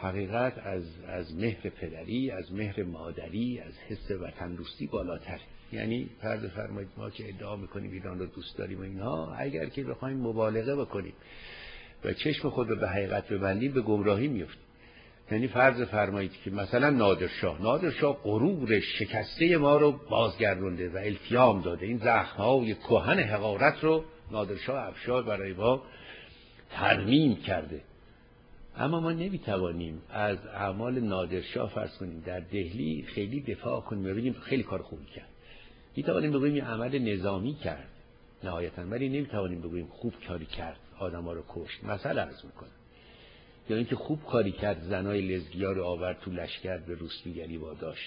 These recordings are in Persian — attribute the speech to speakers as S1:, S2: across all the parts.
S1: حقیقت از مهر پدری، از مهر مادری، از حس وطن دوستی بالاتر. یعنی فرض فرمایید ما که ادعا میکنیم ایران رو دوست داریم و اینها، اگر که بخوایم مبالغه بکنیم و چشم خود رو به حقیقت ببندیم به گمراهی میفتیم. یعنی فرض فرمایید که مثلا نادرشاه غرور شکسته ما رو بازگردونده و التیام داده، این زخم‌های کهن حقارت رو نادرشاه افشار برای ما ترمیم کرده. اما ما نمیتوانیم از اعمال نادرشاه فرض کنیم در دهلی خیلی دفاع کنیم و بگیم خیلی کار خوبی کرد. میتوانیم بگوییم یه عمل نظامی کرد نهایتاً، ولی نمیتوانیم بگوییم خوب کاری کرد آدم‌ها رو کشت. مثلا عرض میکنم، یا اینکه خوب کاری کرد زنای لزگیا رو آورد تو لشکر به روسپیگری واداشت.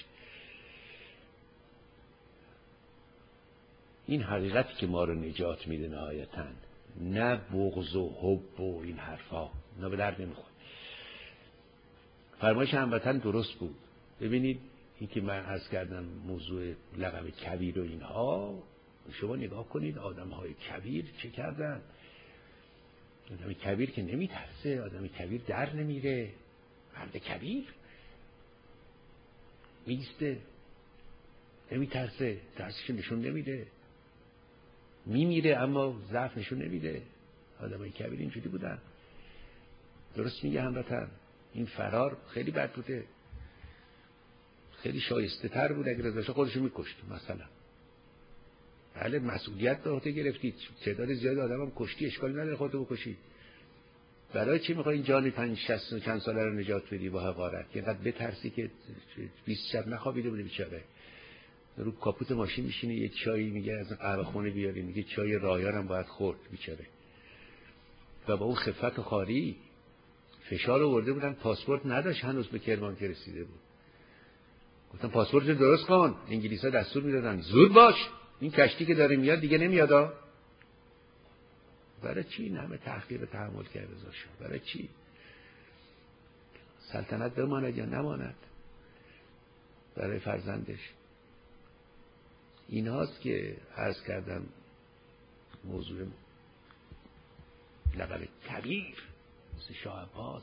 S1: این حقیقتی که ما رو نجات میده نهایتاً، نه بغض و حب و این حرفا، نه به درد نمیخوره. فرمایش هموطن درست بود. ببینید این که من عرض کردم موضوع لقب کبیر و اینها، شما نگاه کنید آدم‌های کبیر چه کردن. آدم کبیر که نمیترسه، آدم کبیر در نمیره، مرد کبیر میسته، نمیترسه، ترسش نشون نمیده، میمیره اما ضعف نشون نمیده. آدمای کبیر اینجوری بودن. درست میگه هموطن، این فرار خیلی بد بوده، خیلی شایسته تر بود اگر رضا شاه خودشو میکشت مثلا. بله مسئولیت به عهده گرفتید، تعداد زیاد آدم هم کشتی، اشکالی نداره خودتو بکشی. برای چی میخوای این جان 50 و چند ساله رو نجات بدی با حقارت؟ اینقدر بترسی که 20 شب نخوابیده بودی بیچاره. رو کاپوت ماشین میشینه یه چایی میگه از قهوه خونه بیاری، میگه چای رایانم باید خورد بیچاره. و با اون خفت و خاری فشار آورده بودن، پاسپورت نداشت هنوز به کرمان که رسیده بود. گفتن پاسپورت درست کن. انگلیسا دستور میدادن زود باش، این کشتی که داره میاد دیگه نمیادا. برای چی این همه تحقیر و تحمل کرده رضا شاه؟ برای چی؟ سلطنت بماند یا نماند برای فرزندش. این هاست که عرض کردم موضوع لقب کبیر مثل شاه عباس،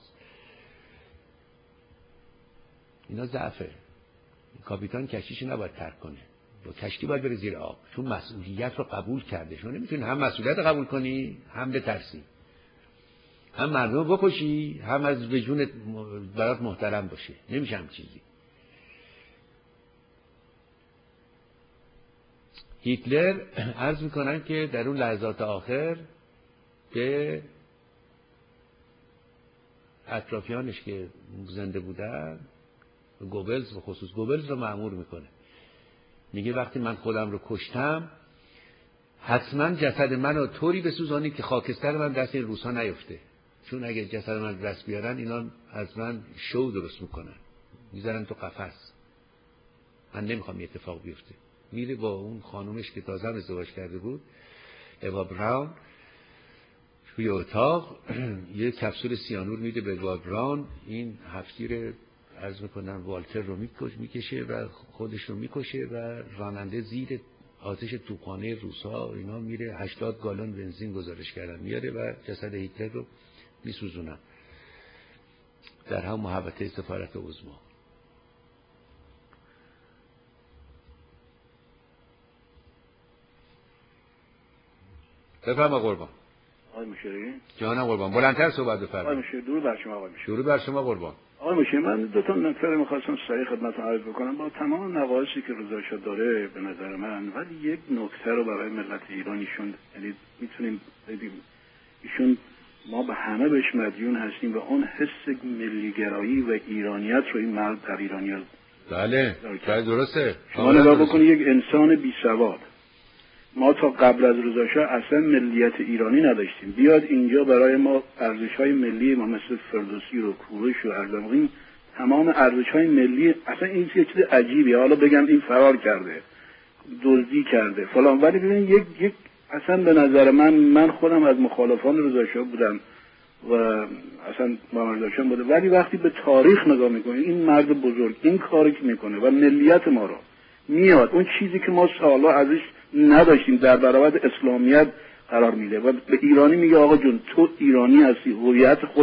S1: اینا ضعفه. کاپیتان کشتیشو نباید ترک کنه، با کشتی باید بره زیر آب، چون مسئولیت رو قبول کرده. شما نمیتونی هم مسئولیت رو قبول کنی هم بترسی، هم مردم رو بکشی هم از وجونت برات محترم باشه. نمیشه هم چیزی. هیتلر عرض میکنن که در اون لحظات آخر به اطرافیانش که زنده بودن، گوبلز و خصوص گوبلز رو مأمور میکنه، میگه وقتی من خودم رو کشتم حتما جسد منو طوری بسوزانید که خاکستر من دست این روس‌ها نیفته، چون اگه جسد من دست بیارن اینا از من شو درست میکنن، میذارن تو قفس. من نمیخوام این اتفاق بیفته. میره با اون خانومش که تازه ازدواج کرده بود، اوا براون، توی اتاق یه کپسول سیانور میده به اوا براون. این هفتیر عرض میکنن والتر رو میکشه و خودش رو میکشه و راننده زیر آتش توپخانه روس‌ها اینا میره 80 گالون بنزین گزارش کردن میاره و جسد هیتلر رو میسوزونن در هم محوطه سفارت عظما. بفرما قربان.
S2: آقای مشیری
S1: جانم قربان، بلندتر صحبت بفرمایید.
S2: آقای مشیری درود بر شما. آقای مشیری
S1: درود بر شما قربان.
S2: آقای مشیری من دو تا نکته رو می‌خواستم سریع خدمتتون عرض بکنم. با تمام نقایصی که رضا شاه داره به نظر من، ولی یک نکته رو برای ملت ایران ایشون، یعنی میتونیم بگیم ایشون ما به همه بهش مدیون هستیم و اون حس ملی‌گرایی و ایرانیت رو این مرد در ایرانی‌ها.
S1: بله درسته.
S2: شما نگاه بکنید یک انسان بی سواد، ما تا قبل از رضا شاه اصلا ملیت ایرانی نداشتیم، بیاد اینجا برای ما ارزش‌های ملی ما مثل فردوسی رو کوروش و اردمغین، تمام ارزش‌های ملی، اصلا این چیز عجیبیه. حالا بگم این فرار کرده، دزدی کرده فلان، ولی ببینید یک اصلا به نظر من خودم از مخالفان رضا شاه بودم و اصلا با رضا شاه بوده، ولی وقتی به تاریخ نگاه می‌کنید این مرد بزرگ این کاری که میکنه و ملیت ما رو میاد، اون چیزی که ما سال‌ها ازش نداشتیم در برابر اسلامیت قرار میده و به ایرانی میگه آقا جون تو ایرانی هستی، هویت خود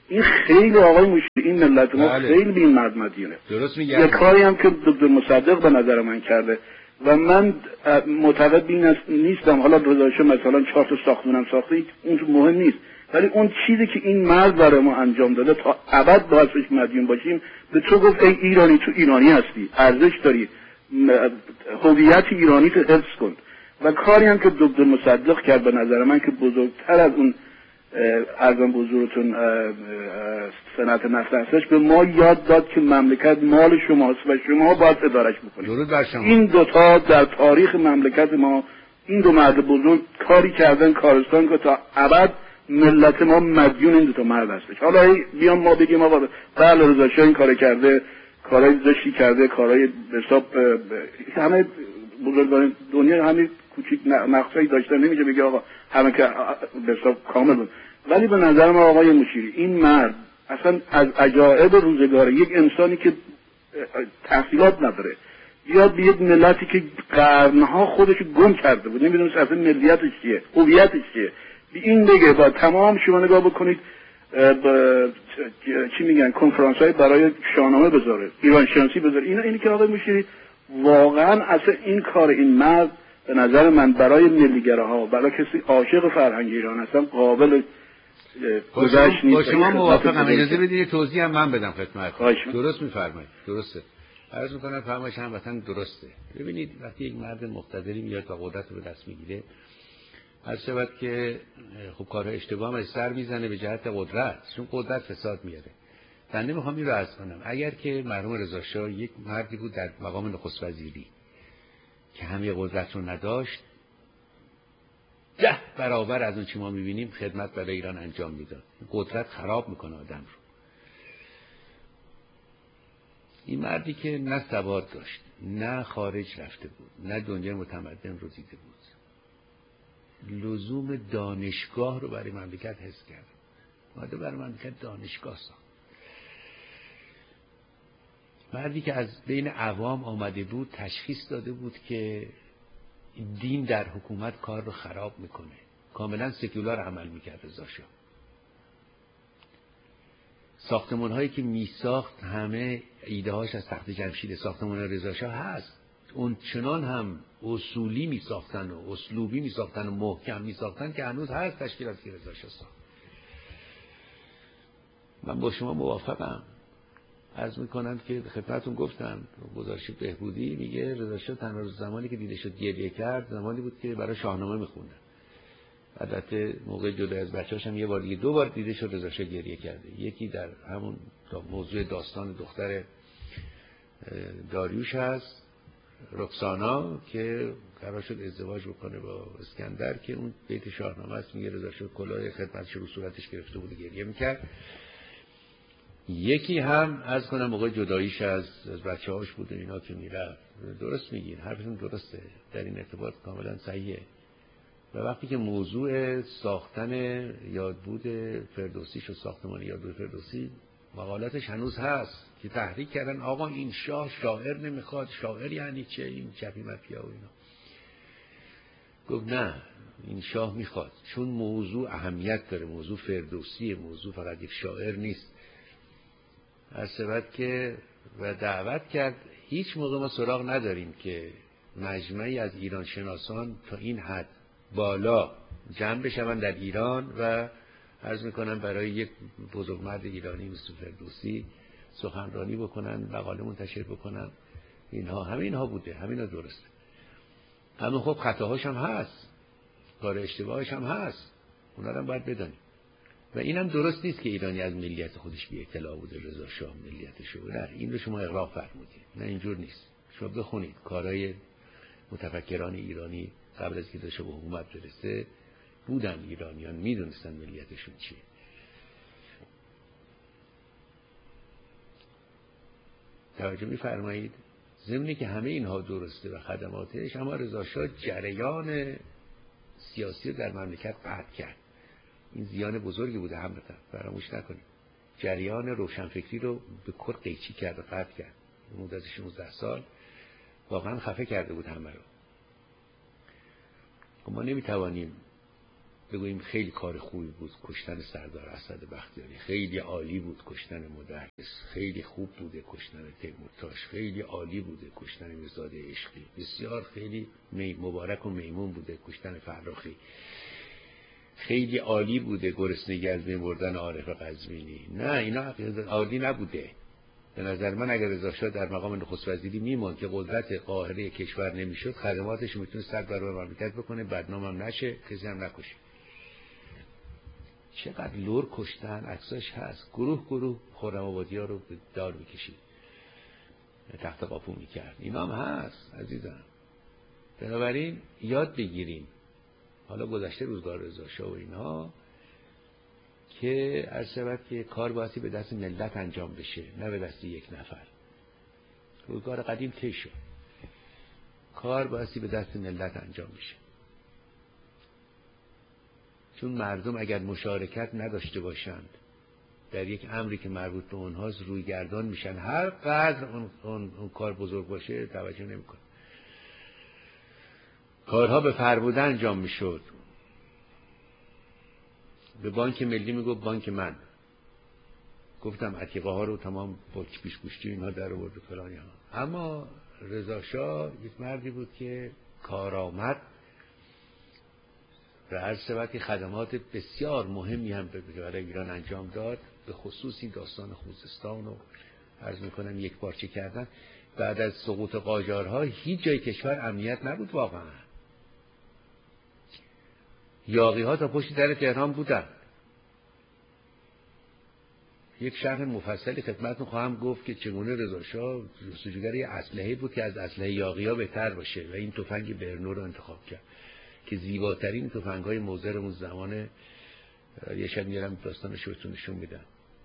S2: این خیلی آقای مشیری این ملت ما خیلی بی مرد مدیونه.
S1: درست میگی.
S2: یه کاری هم که دکتر مصدق به نظر من کرده و من معتقد این نیستم حالا رضاشاه مثلا 4 تا ساختمونم ساخته اون مهم نیست، ولی اون چیزی که این مرد برای ما انجام داده تا ابد باعثش مدیون باشیم. به تو گفت ای ایرانی، تو ایرانی هستی، ارزش داری، هویت ایرانی تو حفظ کن. و کاری هم که دکتر مصدق کرد به نظر من که بزرگتر از اون ارزم بزرگتون صنعت نفت هستش، به ما یاد داد که مملکت مال شماست و شما باید ادارش بکنید.
S1: درود بر شما.
S2: این دوتا در تاریخ مملکت ما این دو مرد بزرگ کاری کردن کارستان که تا ابد ملت ما مدیون این دوتا مرد هستش. حالا بیام ما بگیم آقا بله رضاشاه این کار کرده، کارهای زشتی کرده، کارهای حساب همه بزرگان دنیا همین کوچیک نقصایی داشتن، نمیشه بگه آقا همه که به حساب کامل بود. ولی به نظر ما آقای مشیری این مرد اصلا از عجایب روزگاره، یک انسانی که تحصیلات نداره بیاد به یک ملتی که قرنها خودش گم کرده بود، نمیدونست اصلا ملیتش چیه، هویتش چیه، این بگه با تمام شما نگاه بکنید چی میگن کنفرانس‌های برای شاهنامه بذاره، ایران شناسی بذاره، اینی که آقای مشیری واقعا اصلا این کار این مرد به نظر من برای ملیگراها، برای کسی عاشق فرهنگ ایران هستن قابل گذشت نیست.
S1: با شما موافقم. اجازه بدید توضیح هم من بدم خدمتتون. درست میفرمایید. درسته. عرض میکنم فرمایش هموطن درسته. ببینید وقتی یک مرد مقتدری میاد و قدرت رو به دست میگیره، هر شود که خب کارهای اشتباه هم سر میزنه به جهت قدرت، چون قدرت فساد میاره. من نمیخوام این رو عرض کنم. اگر که مرحوم رضاشاه یک مردی بود در مقام نخست وزیری که همه قدرت رو نداشت، 10 برابر از اون چی ما میبینیم خدمت برای ایران انجام میداد. قدرت خراب میکنه آدم رو. این مردی که نه سواد داشت، نه خارج رفته بود، نه دنیا متمدن رو دیده بود، لزوم دانشگاه رو برای مملکت حس کرد. ماده برای مملکت دانشگاه ساخت. مردی که از بین عوام آمده بود تشخیص داده بود که دین در حکومت کار رو خراب میکنه. کاملا سکولار عمل میکرد رضاشاه. ساختمان هایی که میساخت همه ایده هاش از تخت جمشید ساختمان رضاشاه هست. اون چنان هم اصولی میساختن و اسلوبی میساختن و محکم میساختن که هنوز هست تشکیلاتی رضاشاه ساخت. من با شما موافقم. عرض میکنم که خدمتتون گفتم گزارش بهبودی میگه رضاشاه تنها زمانی که دیده شد گریه کرد زمانی بود که برای شاهنامه میخوندن. البته موقع جدا از بچه‌هاش هم یه بار دیگه 2 بار دیده شد رضاشاه گریه کرده. یکی در همون موضوع داستان دختر داریوش هست، رکسانا، که قرار شد ازدواج بکنه با اسکندر، که اون بیت شاهنامه است میگه رضاشاه کلاه خدمتش رو صورتش گرفته بود گریه میکرد. یکی هم از کنم موقع جداییش از بچه‌هاش بود اینا که میرفت. درست میگین، حرفتون درسته، در این ارتباط کاملا صحیحه. و وقتی که موضوع ساختن یادبود فردوسی و ساختمان یادبود فردوسی مقالاتش هنوز هست که تحریک کردن آقا این شاه شاعر نمیخواد، شاعر یعنی چه، این چپی مپیا و اینا. گفت نه، این شاه میخواد، چون موضوع اهمیت داره، موضوع فردوسی، موضوع فقط یک شاعر نیست. هرچند که و دعوت کرد. هیچ موقع ما سراغ نداریم که مجمعی از ایران شناسان تا این حد بالا جمع بشون در ایران و عرض میکنن برای یک بزرگمرد ایرانی مثل فردوسی سخنرانی بکنن، مقاله منتشر بکنن. اینها همه اینها بوده، همینا درسته. اما خب خطاهاش هم هست، کار اشتباهش هم هست، اونا رو باید بدانیم. و اینم درست نیست که ایرانی از ملیت خودش بی اطلاع بوده رضاشاه ملیتشو. نه، این رو شما اغراق فرمودید. نه، اینجور نیست. شما بخونید کارهای متفکران ایرانی قبل از که رضاشاه به حکومت برسه بودن ایرانیان، میدونستن ملیتشون چیه. توجه میفرمایید؟ ضمن که همه اینها درسته و خدماتش، اما رضاشاه جریان سیاسی رو در مملکت قطع کرد. این زیان بزرگی بوده هموطن، فراموش نکنید. جریان روشنفکری رو به کل قیچی کرد و قطع کرد. مدت 16 سال واقعا خفه کرده بود همه رو. ما نمیتوانیم بگوییم خیلی کار خوبی بود کشتن سردار اسد بختیاری، خیلی عالی بود کشتن مدرس، خیلی خوب بوده کشتن تیمورتاش، خیلی عالی بوده کشتن میرزاده عشقی، بسیار خیلی مبارک و میمون بوده کشتن فرخی، خیلی عالی بوده گرسنگی از بین بردن عارف قزوینی. نه، اینا عالی نبوده. به نظر من اگر رضا شاه در مقام نخست وزیری میموند که قدرت قاهره کشور نمیشد، خدماتش میتونه 100 برابر مملکت بکنه، بدنامم نشه، کسی هم نکشه. چقدر لور کشتن، عکساش هست. گروه خرم آبادی‌ها رو به دار میکشید، تخت قاپو میکرد. اینا هم هست عزیزم. بنابراین یاد بگیریم حالا گذشته روزگار رضا شاه و اینها که عرض شود که کار بایستی به دست ملت انجام بشه، نه به دست یک نفر. روزگار قدیم طی شد، کار بایستی به دست ملت انجام بشه. چون مردم اگر مشارکت نداشته باشند در یک امری که مربوط به اونهاست، روی گردان میشن. هر قدر اون کار بزرگ باشه توجه نمیکن. کارها به فرموده انجام میشد. به بانک ملی میگفت بانک من. گفتم عتیقه ها رو تمام با پیشگوشتی اینها در آورد و فلانی ها. اما رضا شاه یک مردی بود که کارآمد و هر سبتی خدمات بسیار مهمی هم برای ایران انجام داد، به خصوص این داستان خوزستان رو عرض میکنم یک پارچه کردن. بعد از سقوط قاجارها هیچ جای کشور امنیت نبود واقعا. یاغی ها تا پشت در تهران بودن. یک شرح مفصلی خدمتتون خواهم گفت که چگونه رضا شاه جستجوگر یه اسلحه بود که از اسلحه یاغی ها بهتر باشه و این تفنگ برنو رو انتخاب کرد که زیباترین تفنگ‌های موزر اون زمان. یه شب میارم داستانش رو نشون میدم.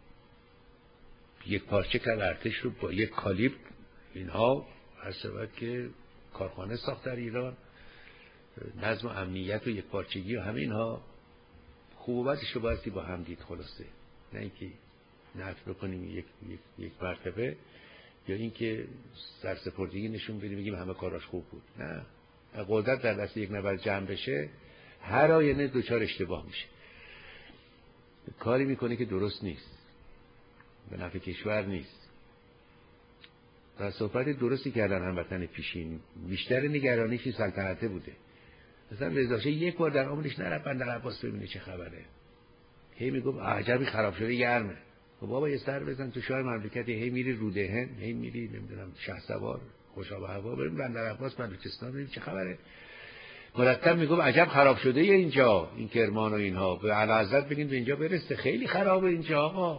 S1: یک پارچه کرد ارتش رو با یک کالیبر. اینها هر شود که کارخانه ساخت در ایران، نظم و امنیت و یک پارچگی و همه اینها خوب و بدش رو بایستی با هم دید. خلاصه نه اینکه نفی بکنیم یک مرتبه یا اینکه سرسپردگی نشون بدیم بگیم همه کاراش خوب بود. نه، قدرت در دست یک نفر جمع بشه هر آینه دوچار اشتباه میشه، کاری میکنه که درست نیست، به نفع کشور نیست. و صحبت درستی کردن هموطن پیشین. بیشتر نگرانیش سلطنته بوده. مثلا رضا شاه یک بار در عمرش نرفت بندر عباس ببینه چه خبره. هی میگفت عجبی خراب شده گرمه. خب بابا یه سر بزن تو شاه مملکت، هی میری رودهن، هی میری نمیدونم شهسوار، خوشاب هوا، بریم بندر عباس بلوچستان ببین چه خبره. مرتب میگفت عجب خراب شده اینجا، این کرمان و اینها، به اعلیحضرت بگین به اینجا برسه، خیلی خرابه اینجا آقا.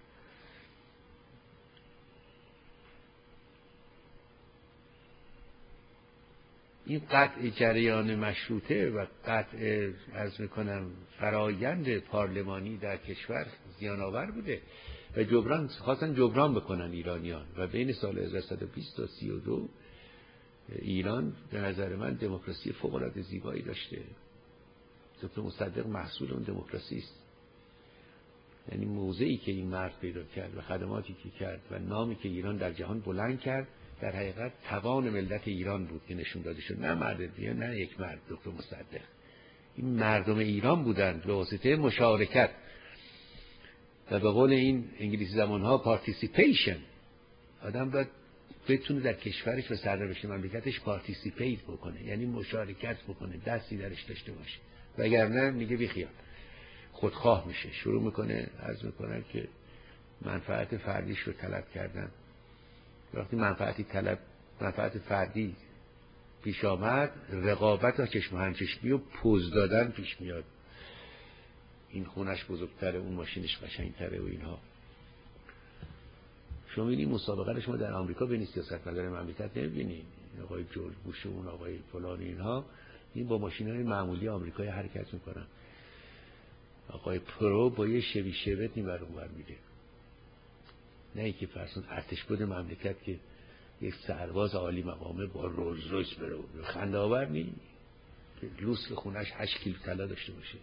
S1: این قطع جریان مشروطه و قطع عرض میکنم فرایند پارلمانی در کشور زیان‌آور بوده و خواستن جبران بکنن ایرانیان. و بین سال 1920 تا 32 ایران به نظر من دموکراسی فوق‌العاده زیبایی داشته. دکتر مصدق محصول اون دموکراسی است. یعنی موضعی که این مرد پیدا کرد و خدماتی که کرد و نامی که ایران در جهان بلند کرد، در حقیقت توان ملت ایران بود که نشون داده شد. نه مرد دیگه، نه یک مرد دکتر مصدق. این مردم ایران بودند به واسطه مشارکت و به قول این انگلیسی زمانها پارتیسیپیشن. آدم باید بتونه در کشورش و سرنوشت مملکتش پارتیسیپیت بکنه، یعنی مشارکت بکنه، دستی درش داشته باشه. وگرنه میگه بیخیال، خودخواه میشه، شروع میکنه عرض میکنه که منفعت فردیش رو طلب کردن. وقتی منفعت فردی پیش آمد، رقابت و چشم و همچشمی و پوز دادن پیش میاد. این خونش بزرگتره، اون ماشینش قشنگتره و اینها. شما این مسابقه رو شما در آمریکا ببینید، سیاستمدار مملکت نمیبینید. آقای جورج بوش و اون آقای فلان اینها، این با ماشین‌های معمولی آمریکایی حرکت میکنن. آقای پرو با یه شبت این ور اون ور میره. نه اینکه فرسون ارتشبد مملکت که یک سرباز عالی مقامه با رولز رویس بره، خنده آور نی که لوس خونش 8 کیلو طلا داشته باشه.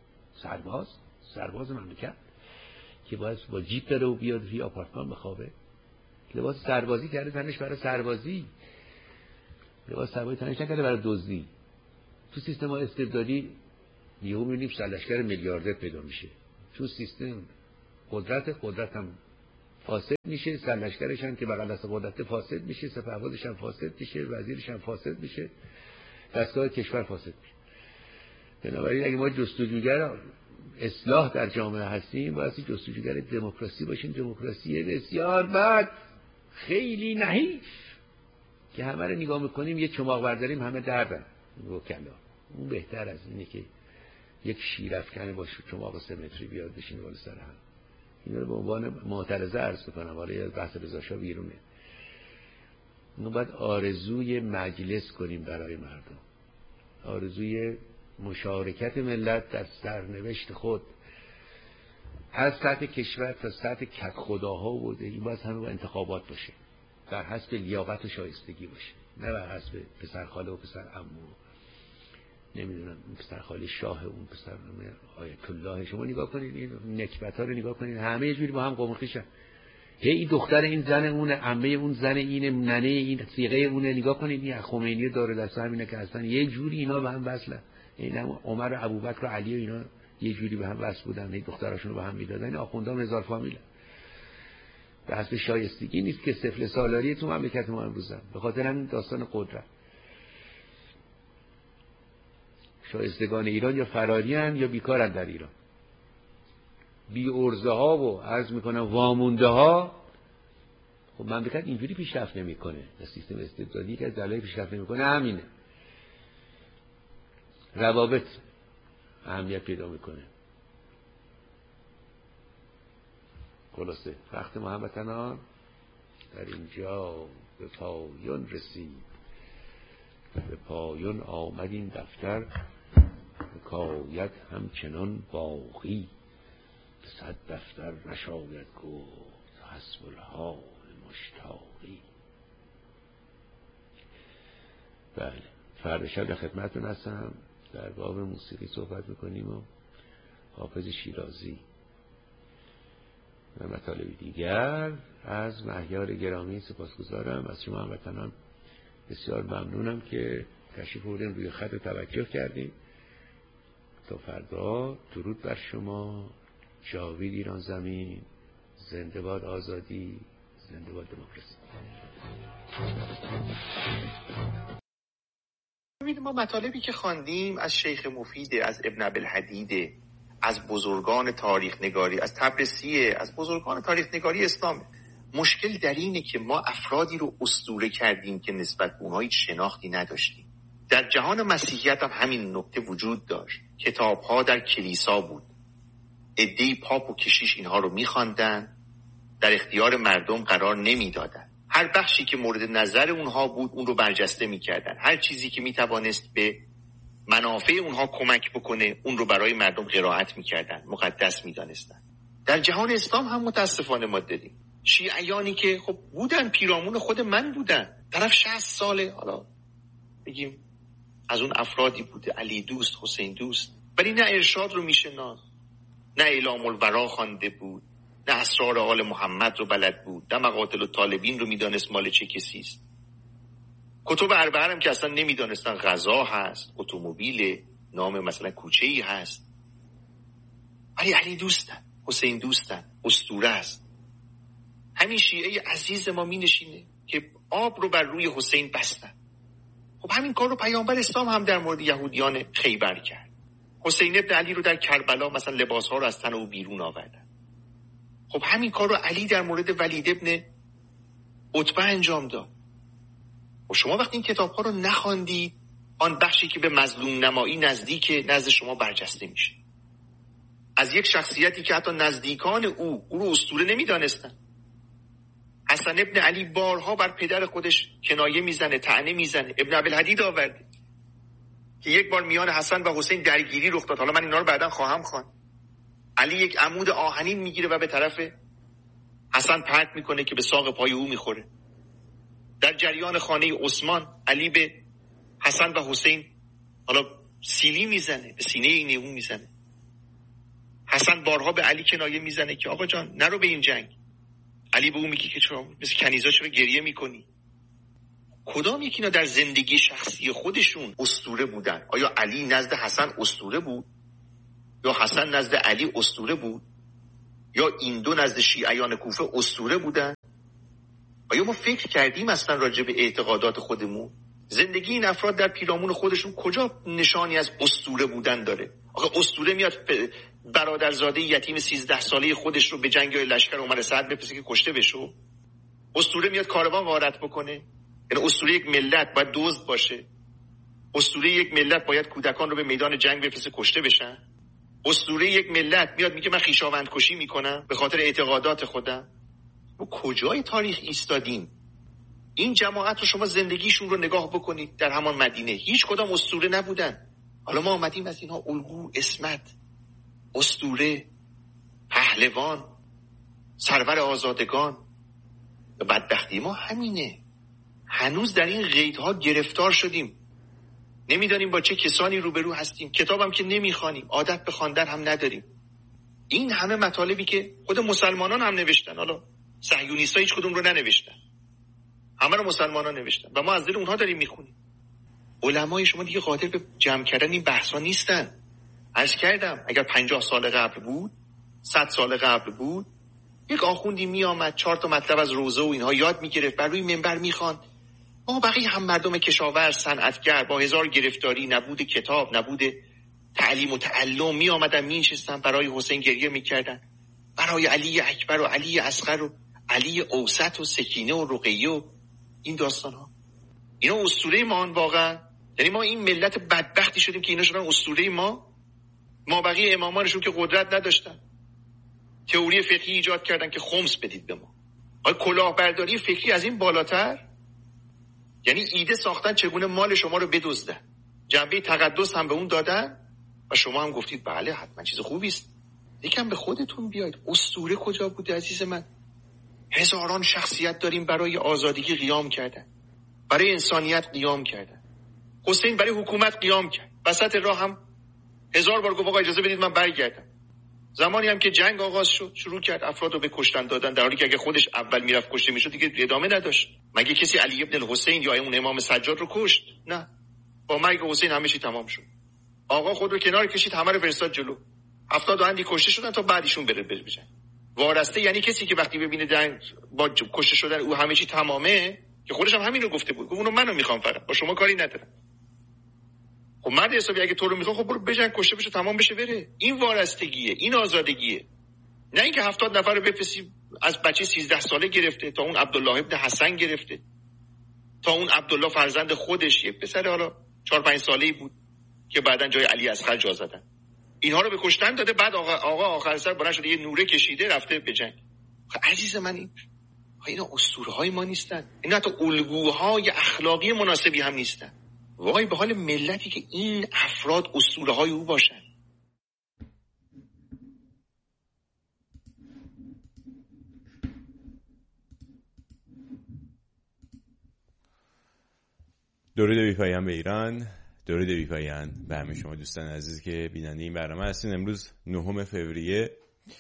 S1: سرباز مملکت که باید با جیپ بره و بیاد توی آپارتمان بخوابه. لباس سربازی کرده تنش برای سربازی، لباس سربازی تنش نکرده برای دزدی. تو سیستم استبدادی یهو می‌بینیم سرلشکر میلیاردر پیدا میشه، چون سیستم قدرت هم فاسد میشه، سرلشکرش هم که بغل دست قدرت فاسد میشه، سپهبدش هم فاسد میشه، وزیرش هم فاسد میشه، دستگاه کشور فاسد میشه. بنابراین اگه ما جستجوگر اصلاح در جامعه هستیم باید جستجوگر دموکراسی باشیم. دموکراسی بسیار بد، خیلی نحیف، که همه رو نگاه میکنیم یه چماق برداریم همه دردن وکلا. اون بهتر از اینه که یک شیرافکن با چماق 3 متری بیاد بشینه بالا سر هم. اینا رو به عنوان معترضه عرض میکنم، حالا یه بحث رضاشاه بیرونه. ما باید آرزوی مجلس کنیم برای مردم، آرزوی مشارکت ملت در سرنوشت خود از سطح کشور تا سطح کک خداها بوده. این باید همه با انتخابات باشه، در حسب لیاقت و شایستگی باشه، نه بر حسب پسرخاله و پسر عمو، نمیدونم پسر خاله شاه، اون پسر آیت الله. شما نگاه کنید این نکبت‌ها رو نگاه کنید، همه یه جوری با هم قوم خویشن. این دختر این زن اون، عمه اون زن اینه، ننه این، صیغه اونه. نگاه کنید این خمینی دارالاسلام همینه که اصلا یه جوری اینا به هم وصلن. این عمر و ابوبکر و علی و اینا یه جوری به هم وصل بودن، این دختراشون رو به هم میدادن. این آخوندان هزار فامیل. به حسب شایستگی نیست که سفله سالاری تو مملکت ما امروزن. به خاطر همین داستان قدرت. شایستگان ایران یا فراریان یا بیکارن در ایران. بی ارزه ها و عرض میکنم وامونده ها. خب مملکت اینجوری پیشرفت نمیکنه. سیستم استبدادی که از دلایل پیشرفت نمیکنه همینه. روابط اهمیت پیدا میکنه. خلاصه وقت ما هموطنان در اینجا به پایان رسید. به پایان آمد این دفتر، حکایت همچنان باقی. 100 دفتر نشاید گفت حسب الحال مشتاقی. بله، فردا شب در خدمتتون هستم. در باب موسیقی صحبت میکنیم و حافظ شیرازی و مطالب دیگر. از مهیار گرامی سپاسگزارم. از شما هموطنان بسیار ممنونم که تشریف بردین، روی خط رو توجه کردیم. تا فردا درود بر شما. جاوید ایران زمین، زنده باد آزادی، زنده باد دموکراسی.
S3: ببینید ما مطالبی که خواندیم از شیخ مفید، از ابن ابوالحدید، از بزرگان تاریخ نگاری، از طبرسی، از بزرگان تاریخ نگاری اسلام. مشکل در اینه که ما افرادی رو اسطوره کردیم که نسبت به اونها هیچ شناختی نداشتیم. در جهان مسیحیت هم همین نکته وجود داشت. کتاب‌ها در کلیسا بود، عده‌ای پاپ و کشیش اینها رو می‌خواندن، در اختیار مردم قرار نمی‌دادن. هر بخشی که مورد نظر اونها بود اون رو برجسته می‌کردن. هر چیزی که می‌توانست به منافع اونها کمک بکنه اون رو برای مردم قرائت می‌کردن، مقدس می‌دانستن. در جهان اسلام هم متأسفانه ما دیدیم شیعیانی که خب بودن، پیرامون خود من بودن، طرف 60 ساله، حالا بگیم از اون افرادی بوده، علی دوست، حسین دوست، ولی نه ارشاد رو میشناخت، نه اعلام البرا خوانده بود، نه اسرار آل محمد رو بلد بود، نه مقاتل الطالبین رو میدانست مال چه کسی است. کتب اربعه هم که اصلا نمیدانستن غذا هست، اتومبیل، نام مثلا کوچه‌ای هست. ولی علی دوستن، حسین دوستن، اسطوره است. همین شیعه عزیز ما می نشینه که آب رو بر روی حسین بستن. خب همین کار رو پیامبر اسلام هم در مورد یهودیان خیبر کرد. حسین ابن علی رو در کربلا مثلا لباسها رو از تن او بیرون آوردن. خب همین کار رو علی در مورد ولید ابن عتبه انجام داد. و شما وقتی این کتاب‌ها رو نخواندید، آن بخشی که به مظلوم نمایی نزدیک نزد شما برجسته میشه. از یک شخصیتی که حتی نزدیکان او رو اسطوره نمیدانستن. حسن ابن علی بارها بر پدر خودش کنایه میزنه، طعنه میزنه. ابن ابوالحدید آورده که یک بار میان حسن و حسین درگیری رخ داد. حالا من اینا رو بعداً خواهم خواند. علی یک عمود آهنین میگیره و به طرف حسن پرت میکنه که به ساق پای او میخوره. در جریان خانه عثمان علی به حسن و حسین حالا سیلی میزنه، به سینه این اون میزنه. حسن بارها به علی کنایه میزنه که آقا جان نرو به این جنگ. علی به اون میگه که چرا مثل کنیزا چرا گریه میکنی؟ کدام یکینا در زندگی شخصی خودشون اسطوره بودن؟ آیا علی نزد حسن اسطوره بود یا حسن نزد علی اسطوره بود؟ یا این دو نزد شیعیان کوفه اسطوره بودن؟ آیا ما فکر کردیم اصلا راجع به اعتقادات خودمون؟ زندگی این افراد در پیرامون خودشون کجا نشانی از اسطوره بودن داره؟ آخه اسطوره میاد برادرزاده یتیم 13 ساله خودش رو به جنگ لشکر عمر سعد بفرسته که کشته بشه؟ اسطوره میاد کاروان غارت بکنه؟ یعنی اسطوره یک ملت باید دزد باشه؟ اسطوره یک ملت باید کودکان رو به میدان جنگ بفرسته کشته بشن؟ اسطوره یک ملت میاد میگه من خویشاوند کشی میکنم به خاطر اعتقادات خودم؟ ما کجای تاریخ ایستادیم؟ این جماعت رو شما زندگیشون رو نگاه بکنید در همان مدینه، هیچ کدام اسطوره نبودن. حالا ما آمدیم از اینها الگو، اسمت، اسطوره، پهلوان، سرور آزادگان. بدبختی ما همینه، هنوز در این قیدها گرفتار شدیم، نمیدانیم با چه کسانی روبرو هستیم، کتابم که نمیخوانیم، عادت به خواندن هم نداریم. این همه مطالبی که خود مسلمانان هم نوشتن، حالا صهیونیست‌ها هیچ کدوم رو ننوشتن، همه رو مسلمانان نوشتن و ما از دل اونها داریم میخونیم. علمای شما دیگه قادر به جمع کردن این بحثا نیستن. عرض کردم اگر 50 سال قبل بود، 100 سال قبل بود، یک آخوندی میآمد 4 تا مطلب از روزه و اینها یاد میگرفت، بر روی منبر میخواند. ما بقیه هم مردم کشاورز، صنعتگر با هزار گرفتاری، نبود کتاب، نبود تعلیم و تعلم، میآمدن مینشستن برای حسین گریه میکردن، برای علی اکبر و علی اصغر و علی اوسط و سکینه و رقیه و این داستان ها. اینا اسطوره ما واقعا؟ یعنی ما این ملت بدبختی شدیم که اینا شدن اسطوره ما بقیه امامانشون که قدرت نداشتن، تئوری فقهی ایجاد کردن که خمس بدید به ما. آیا کلاهبرداری فکری از این بالاتر؟ یعنی ایده ساختن چگونه مال شما رو بدزدن، جنبه تقدس هم به اون دادن و شما هم گفتید بله حتما چیز خوبی است. یکم به خودتون بیاید. اسطوره کجا بوده عزیز من؟ هزاران شخصیت داریم برای آزادگی قیام کردن، برای انسانیت قیام کردن. حسین برای حکومت قیام کرد، وسط راه هم 1000 بار گفت آقا اجازه بدید من برگردم. زمانی هم که جنگ آغاز شد شروع کرد افراد رو به کشتن دادن، در حالی که اگه خودش اول میرفت کشته میشد دیگه ادامه نداشت. مگه کسی علی ابن الحسین یا اون امام سجاد رو کشت؟ نه، با مرگ حسین همه چی تمام شد. آقا خود رو کنار کشید، همه رو فرستاد جلو. 70 اندی کشته شدن تا بعدیشون بره بجن. وارسته یعنی کسی که وقتی ببینه جنگ با کشته شدن او همه چی تمامه، که خودش هم همین رو گفته بود، گفت اونو منو میخوام، فقط با شما کاری ندارم. خب مرد حسابی اگه تو رو میخواد خب برو بجنگ، کشته بشه، تمام بشه بره. این وارستگیه، این آزادگیه. نه اینکه 70 نفر رو بفرستی، از بچه 13 ساله گرفته تا اون عبدالله ابن حسن گرفته تا اون عبدالله فرزند خودش، یک پسر حالا 4-5 ساله‌ای بود که بعدن جای علی اصغر جا زدن، اینها رو به کشتن داده. بعد آقا آخر سر بلند شده یه نوره کشیده رفته به جنگ. عزیز من اینا اسطوره‌های ما نیستن، اینا حتی الگوهای اخلاقی مناسبی هم نیستن. وای به حال ملتی که این افراد اسطوره‌های او باشن.
S4: درود بی‌پایان به ایران، درود بی‌پایان به همه شما دوستان عزیز که بیننده این برنامه هستین. امروز 9 فوریه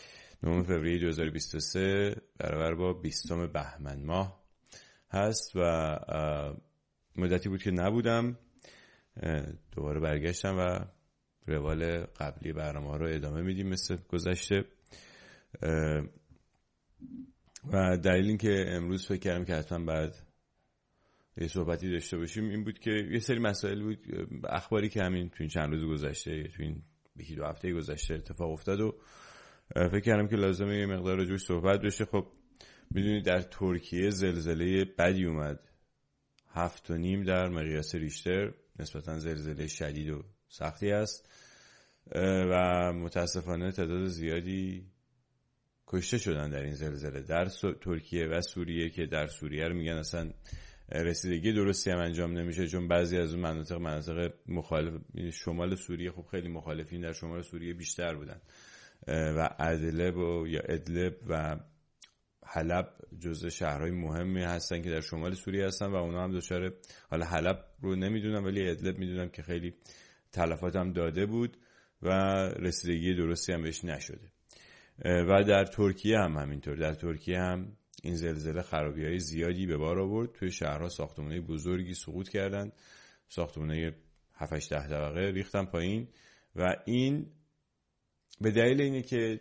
S4: 2023 برابر با 20 بهمن ماه هست و مدتی بود که نبودم، دوباره برگشتم و روال قبلی برنامه رو ادامه میدیم مثل گذشته. و دلیل این که امروز فکر کردم که حتما بعد یه صحبتی داشته باشیم این بود که یه سری مسائل بود، اخباری که همین تو این چند روز گذشته، تو این 1-2 هفته گذشته اتفاق افتاد و فکر کردم که لازمه یه مقدار راجعش صحبت بشه. خب میدونید در ترکیه زلزله بدی اومد، 7.5 در مقیاس ریشتر، نسبتا زلزله شدید و سختی است و متاسفانه تعداد زیادی کشته شدن در این زلزله در ترکیه و سوریه، که در سوریه رو میگن اصلا رسیدگی درستی هم انجام نمیشه، چون بعضی از اون مناطق مخالف شمال سوریه، خب خیلی مخالفین در شمال سوریه بیشتر بودن و ادلب و حلب جزء شهرهای مهمی هستن که در شمال سوریه هستن و اونا هم دچار، حالا حلب رو نمیدونم ولی ادلب میدونم که خیلی تلفات هم داده بود و رسیدگی درستی هم بهش نشده. و در ترکیه هم همینطور، در ترکیه هم این زلزله خرابی‌های زیادی به بار آورد. توی شهرها ساختمان‌های بزرگی سقوط کردن، ساختمان‌های 7-8 طبقه ریختن پایین و این به دلیل اینه که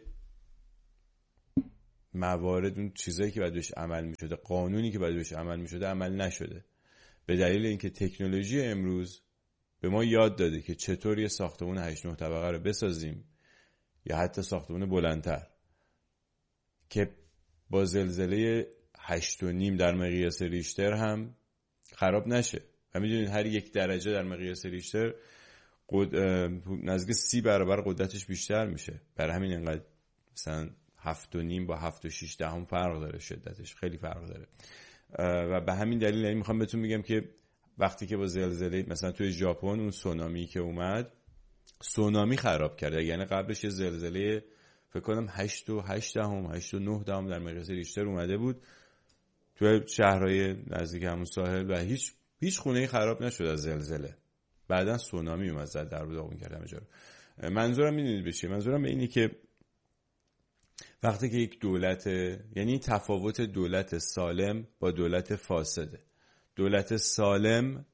S4: موارد، اون چیزایی که باید بهش عمل میشده، قانونی که باید بهش عمل میشده عمل نشده. به دلیل اینکه تکنولوژی امروز به ما یاد داده که چطور یه ساختمون 8-9 طبقه رو بسازیم یا حتی ساختمون بلندتر که با زلزله 8.5 در مقیاس ریشتر هم خراب نشه. و میدونید هر 1 درجه در مقیاس ریشتر نزدیک 30 برابر قدرتش بیشتر میشه. برای همین اینقدر مثلا 7.5 با 7.6 فرق داره، شدتش خیلی فرق داره. و به همین دلیل یعنی میخوام بهتون بگم که وقتی که با زلزله مثلا توی ژاپن اون سونامی که اومد، سونامی خراب کرد. یعنی قبلش یه زلزله فکر کنم 8.8 در مقیاس ریشتر اومده بود توی شهرهای نزدیک همون ساحل و هیچ خونه‌ای خراب نشد از زلزله. بعدن سونامی اومد زد در رو داغون کرد همه جا رو. منظورم میدونید به چیه؟ منظورم به اینه که وقتی که یک دولت، یعنی تفاوت دولت سالم با دولت فاسده. دولت سالم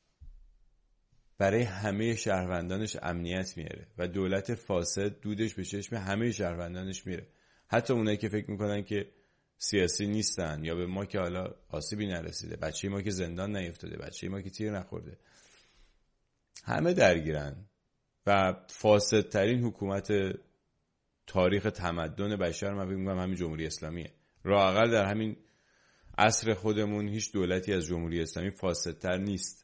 S4: برای همه شهروندانش امنیت میاره و دولت فاسد دودش به چشم همه شهروندانش میره، حتی اونایی که فکر میکنن که سیاسی نیستن یا به ما که حالا آسیبی نرسیده، بچه ما که زندان نیفتاده، بچه ما که تیر نخورده، همه درگیرن. و فاسدترین حکومت تاریخ تمدن بشر من فکر میکنم همین جمهوری اسلامیه. راحل در همین عصر خودمون هیچ دولتی از جمهوری اسلامی فاسدتر نیست.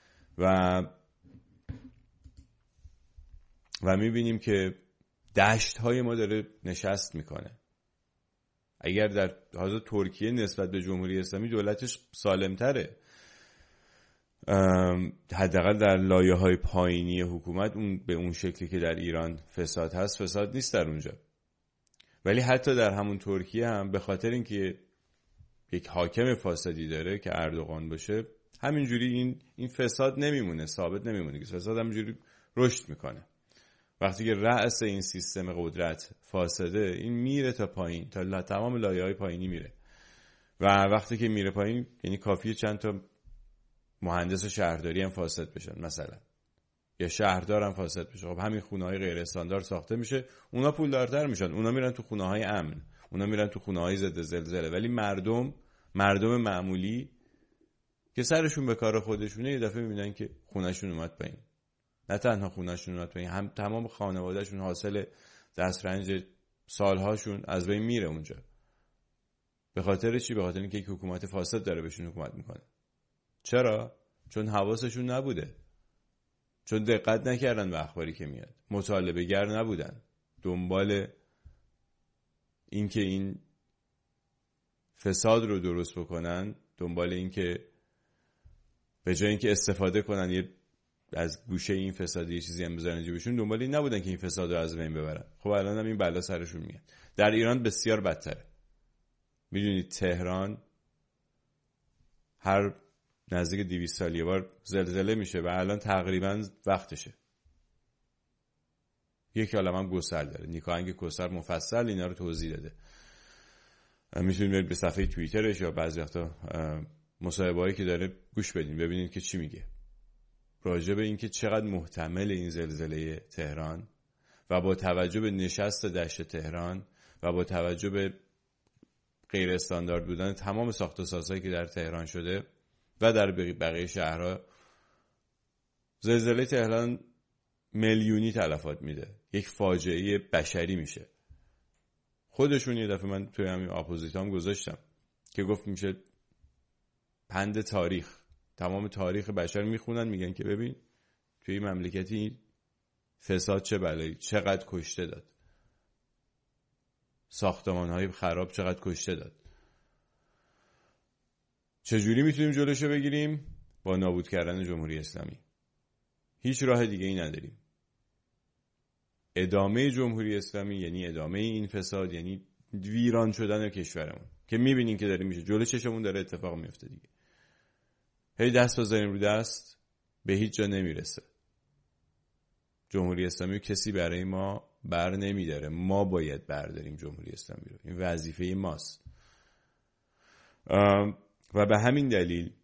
S4: و میبینیم که دشت های ما داره نشست میکنه. اگر در حاضر ترکیه نسبت به جمهوری اسلامی دولتش سالمتره، حداقل در لایه های پایینی حکومت اون به اون شکلی که در ایران فساد هست، فساد نیست در اونجا. ولی حتی در همون ترکیه هم به خاطر اینکه یک حاکم فاسدی داره که اردوغان باشه، همینجوری این فساد نمیمونه، ثابت نمیمونه، که فساد همینجوری رشد میکنه. وقتی که رأس این سیستم قدرت فاسده، این میره تا پایین، تا تمام لایه‌های پایینی میره. و وقتی که میره پایین یعنی کافیه چند تا مهندس شهرداری هم فاسد بشن مثلا، یا شهردار هم فاسد بشه. خب همین خونه‌های غیر استاندارد ساخته میشه، اونا پولدارتر میشن، اونا میرن تو خونه‌های امن، اونا میرن تو خونه‌های ضد زلزله. ولی مردم معمولی که سرشون به کار خودشونه، یه دفعه میبینن که خونه‌شون اومد پایین. نه تنها خونه‌شون اومد پایین، هم تمام خانواده‌شون حاصل دسترنج سالهاشون از بین میره اونجا. به خاطر چی؟ به خاطر اینکه یک حکومت فاسد داره بهشون حکومت میکنه. چرا؟ چون حواسشون نبوده، چون دقت نکردن به اخباری که میاد، مطالبه گر نبودن، دنبال اینکه این فساد رو درست بکنن، دنبال اینکه به جای اینکه استفاده کنن یه از گوشه این فساد یه چیزی هم بذارن جیبشون، دنبال این نبودن که این فساد رو از بین ببرن. خب الان هم این بلا سرشون میاد. در ایران بسیار بدتره. میدونید تهران هر نزدیک 200 سال یه بار زلزله میشه و الان تقریبا وقتشه. یک عالمه هم گسل داره. نیکاهنگ کوثر مفصل اینا رو توضیح داده. میتونید برید به صفحه توییترش یا بعضی وقتا مصاحبه‌ای که داره گوش بدین، ببینید که چی میگه راجع به اینکه چقدر محتمل این زلزله تهران و با توجه به نشست دشت تهران و با توجه به غیر استاندارد بودن تمام ساخت و سازهایی که در تهران شده و در بقیه شهرها، زلزله تهران میلیونی تلفات میده، یک فاجعه بشری میشه. خودشون یه دفعه من توی همین اپوزیتام گذاشتم که گفت میشه پند تاریخ، تمام تاریخ بشر میخونن، میگن که ببین توی این مملکتی فساد چه بلایی، چقدر کشته داد، ساختمان‌های خراب چقدر کشته داد. چجوری میتونیم جلوشو بگیریم؟ با نابود کردن جمهوری اسلامی. هیچ راه دیگه ای نداریم. ادامه جمهوری اسلامی یعنی ادامه این فساد، یعنی ویران شدن کشورمون که میبینین که داره میشه، جلو چشمون داره اتفاق میفته دیگه. هی دست بذاریم رو دست، به هیچ جا نمیرسه. جمهوری اسلامی کسی برای ما بر نمیداره، ما باید برداریم جمهوری اسلامی رو. این وظیفه ماست. و به همین دلیل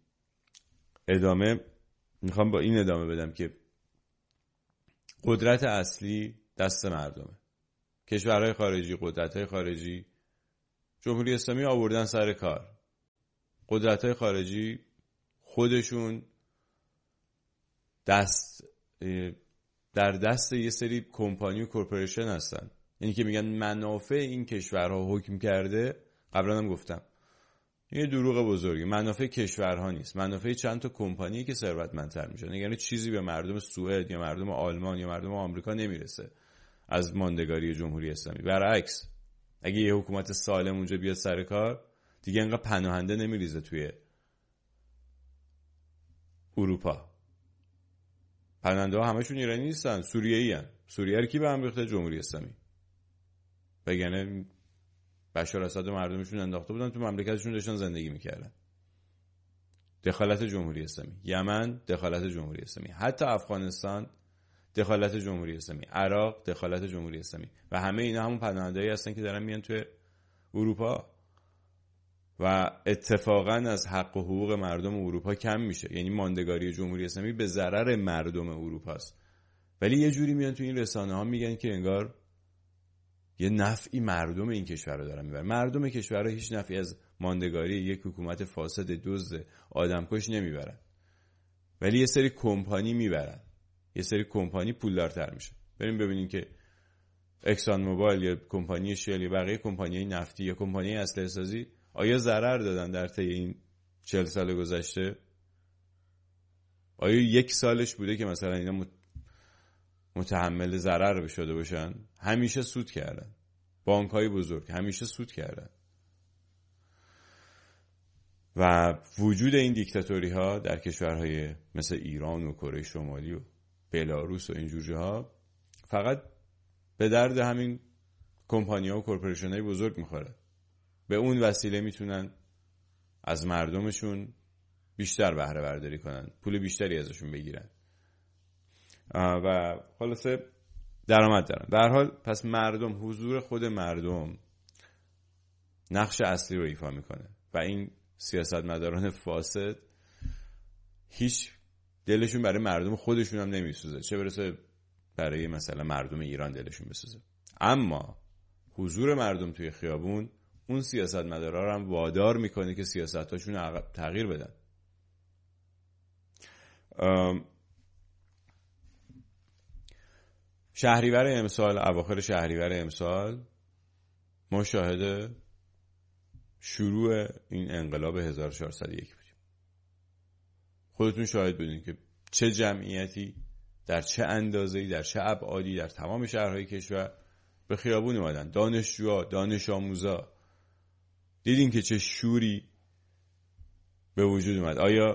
S4: میخوام با این ادامه بدم که قدرت اصلی دست مردمه. کشورهای خارجی، قدرت‌های خارجی جمهوری اسلامی آوردن سر کار. قدرت‌های خارجی خودشون در دست یه سری کمپانی و کورپوریشن هستن. یعنی که میگن منافع این کشورها حکم کرده. قبلا هم گفتم یه دروغ بزرگی. منافع کشورها نیست، منافع چند تا کمپانی که ثروتمندتر میشن. یعنی چیزی به مردم سوئد یا مردم آلمان یا مردم آمریکا نمیرسه از ماندگاری جمهوری اسلامی. برعکس، اگه یه حکومت سالم اونجا بیاد سر کار، دیگه انقدر پناهنده نمیریزه توی اروپا. پناهنده ها همشون ایرانی نیستن، سوریه‌ای هستن. سوریه رو کی به هم ریخته؟ جمهوری اسلامی. بگنه بشار اسد و مردمشون انداخته بودن تو مملکتشون، داشتن زندگی میکردن. دخالت جمهوری اسلامی. یمن دخالت جمهوری اسلامی. حتی افغانستان دخالت جمهوری اسلامی. عراق دخالت جمهوری اسلامی. و همه اینا همون پناهنده‌ای هستن که دارن میان توی اروپا و اتفاقا از حق و حقوق مردم اروپا کم میشه. یعنی ماندگاری جمهوری اسلامی به ضرر مردم اروپا است. ولی یه جوری میان تو این رسانه ها میگن که انگار یه نفعی مردم این کشور رو دارن میبرن. مردم کشور رو هیچ نفعی از ماندگاری یک حکومت فاسد دزد آدمکش نمیبرن، ولی یه سری کمپانی میبرن. یه سری کمپانی پولدارتر میشه. بریم ببینیم که اکسان موبایل یا کمپانی شل یا بقیه کمپانی‌های نفتی یا کمپانی اسلحه سازی آیا ضرر دادن در طی این 40 سال گذشته؟ آیا یک سالش بوده که مثلا اینا متحمل ضرر شده باشن؟ همیشه سود کردن. بانک‌های بزرگ همیشه سود کردن. و وجود این دیکتاتوری ها در کشورهای مثل ایران و کره شمالی و بلاروس و اینجور جاها فقط به درد همین کمپانی‌ها و کورپوریشن‌های بزرگ میخوره. به اون وسیله میتونن از مردمشون بیشتر بهره برداری کنن، پول بیشتری ازشون بگیرن و خلاصه درآمد دارن. به هر حال پس مردم، حضور خود مردم نقش اصلی رو ایفا میکنه و این سیاستمداران فاسد هیچ دلشون برای مردم خودشون هم نمیسوزه، چه برسه برای مثلا مردم ایران دلشون بسوزه. اما حضور مردم توی خیابون اون سیاستمدارا رو هم وادار میکنه که سیاستاشون تغییر بدن. شهریور امسال، اواخر شهریور امسال ما شاهد شروع این انقلاب 1401 بودیم. خودتون شاهد بودین که چه جمعیتی در چه اندازه‌ای در چه ابعادی در تمام شهرهای کشور به خیابون اومدن. دانشجوها، دانش آموزا، دیدین که چه شوری به وجود اومد. آیا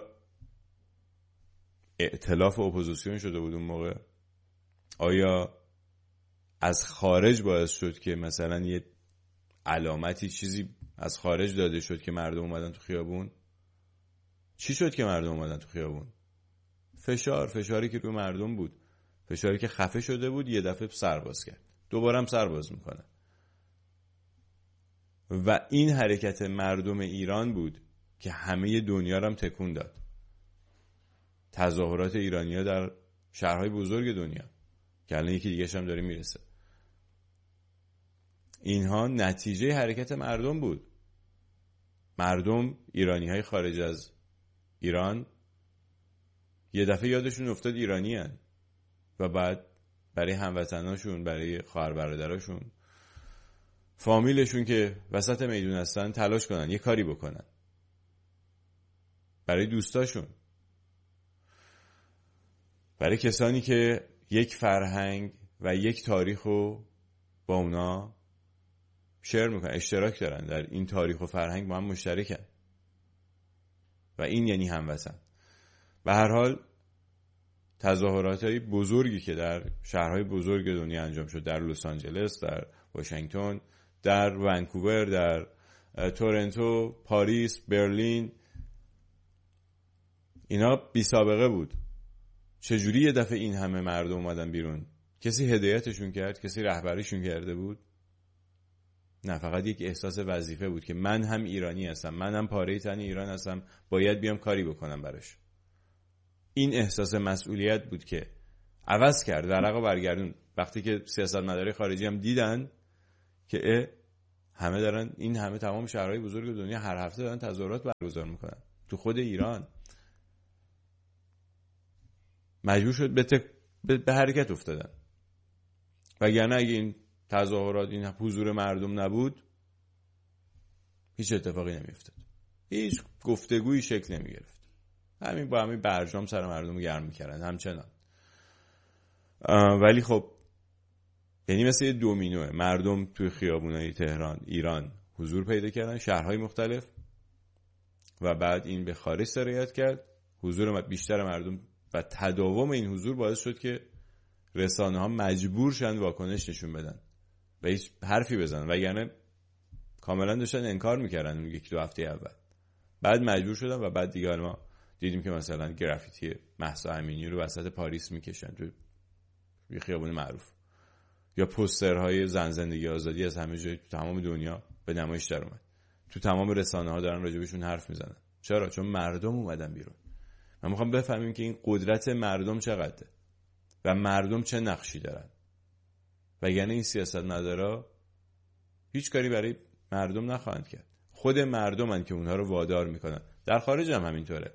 S4: ائتلاف اپوزیسیون شده بود اون موقع؟ آیا از خارج باعث شد که مثلا یه علامتی چیزی از خارج داده شد که مردم اومدن تو خیابون؟ چی شد که مردم اومدن تو خیابون؟ فشاری که روی مردم بود، فشاری که خفه شده بود یه دفعه سرباز کرد، دوباره هم سرباز میکنه. و این حرکت مردم ایران بود که همه دنیا رو هم تکون داد. تظاهرات ایرانی‌ها در شهرهای بزرگ دنیا که الان یکی دیگه هم داره میرسه، اینها نتیجه حرکت مردم بود. مردم، ایرانی‌های خارج از ایران یه دفعه یادشون افتاد ایرانی هن و بعد برای هموطناشون، برای خواهر برادراشون، فامیلشون که وسط میدون هستن تلاش کنن یه کاری بکنن، برای دوستاشون، برای کسانی که یک فرهنگ و یک تاریخ رو با اونا شیر میکنن، اشتراک دارن در این تاریخ و فرهنگ، با هم مشترکن و این یعنی هموطن. به هر حال تظاهرات‌های بزرگی که در شهرهای بزرگ دنیا انجام شد، در لس آنجلس، در واشنگتن، در ونکوور، در تورنتو، پاریس، برلین، اینا بی سابقه بود. چجوری یه دفعه این همه مردم اومدن بیرون؟ کسی هدایتشون کرد؟ کسی رهبریشون کرده بود؟ نه، فقط یک احساس وظیفه بود که من هم ایرانی هستم، من هم پاره تن ایران هستم، باید بیام کاری بکنم براش. این احساس مسئولیت بود که عوض کرد، ورقه برگردون. وقتی که سیاستمدارای خارجی هم دیدن که همه دارن، این همه تمام شهرهای بزرگ دنیا هر هفته دارن تظاهرات برگزار میکنن. تو خود ایران مجبور شد به حرکت افتادن، وگرنه اگه این تظاهرات، این حضور مردم نبود، هیچ اتفاقی نمیافتاد، هیچ گفتگویی شکل نمیگرفت. همین با همین برجام سر مردم گرم میکردن همچنان. ولی خب یعنی مثل یه دومینوه، مردم توی خیابونای تهران، ایران حضور پیدا کردن، شهرهای مختلف، و بعد این به خارج سرایت کرد. حضور بیشتر مردم و تداوم این حضور باعث شد که رسانه ها مجبور شدن واکنش نشون بدن و هیچ حرفی بزنن، وگرنه کاملا داشتن انکار میکردن اون یکی دو هفته اول. بعد مجبور شدن و بعد دیگه ما دیدیم که مثلا گرافیتی مهسا امینی رو وسط پاریس میکشن تو یه خیابون معروف، یا پوسترهای زن زندگی آزادی از همه جای تو تمام دنیا به نمایش در اومد. تو تمام رسانه ها دارن راجبشون حرف میزنن. چرا؟ چون مردم اومدن بیرون. من میخوام بفهمیم که این قدرت مردم چقدره و مردم چه نقشی دارن، وگرنه این سیاستمدارا هیچ کاری برای مردم نخواهند کرد. خود مردمن که اونها رو وادار میکنن. در خارج هم همینطوره.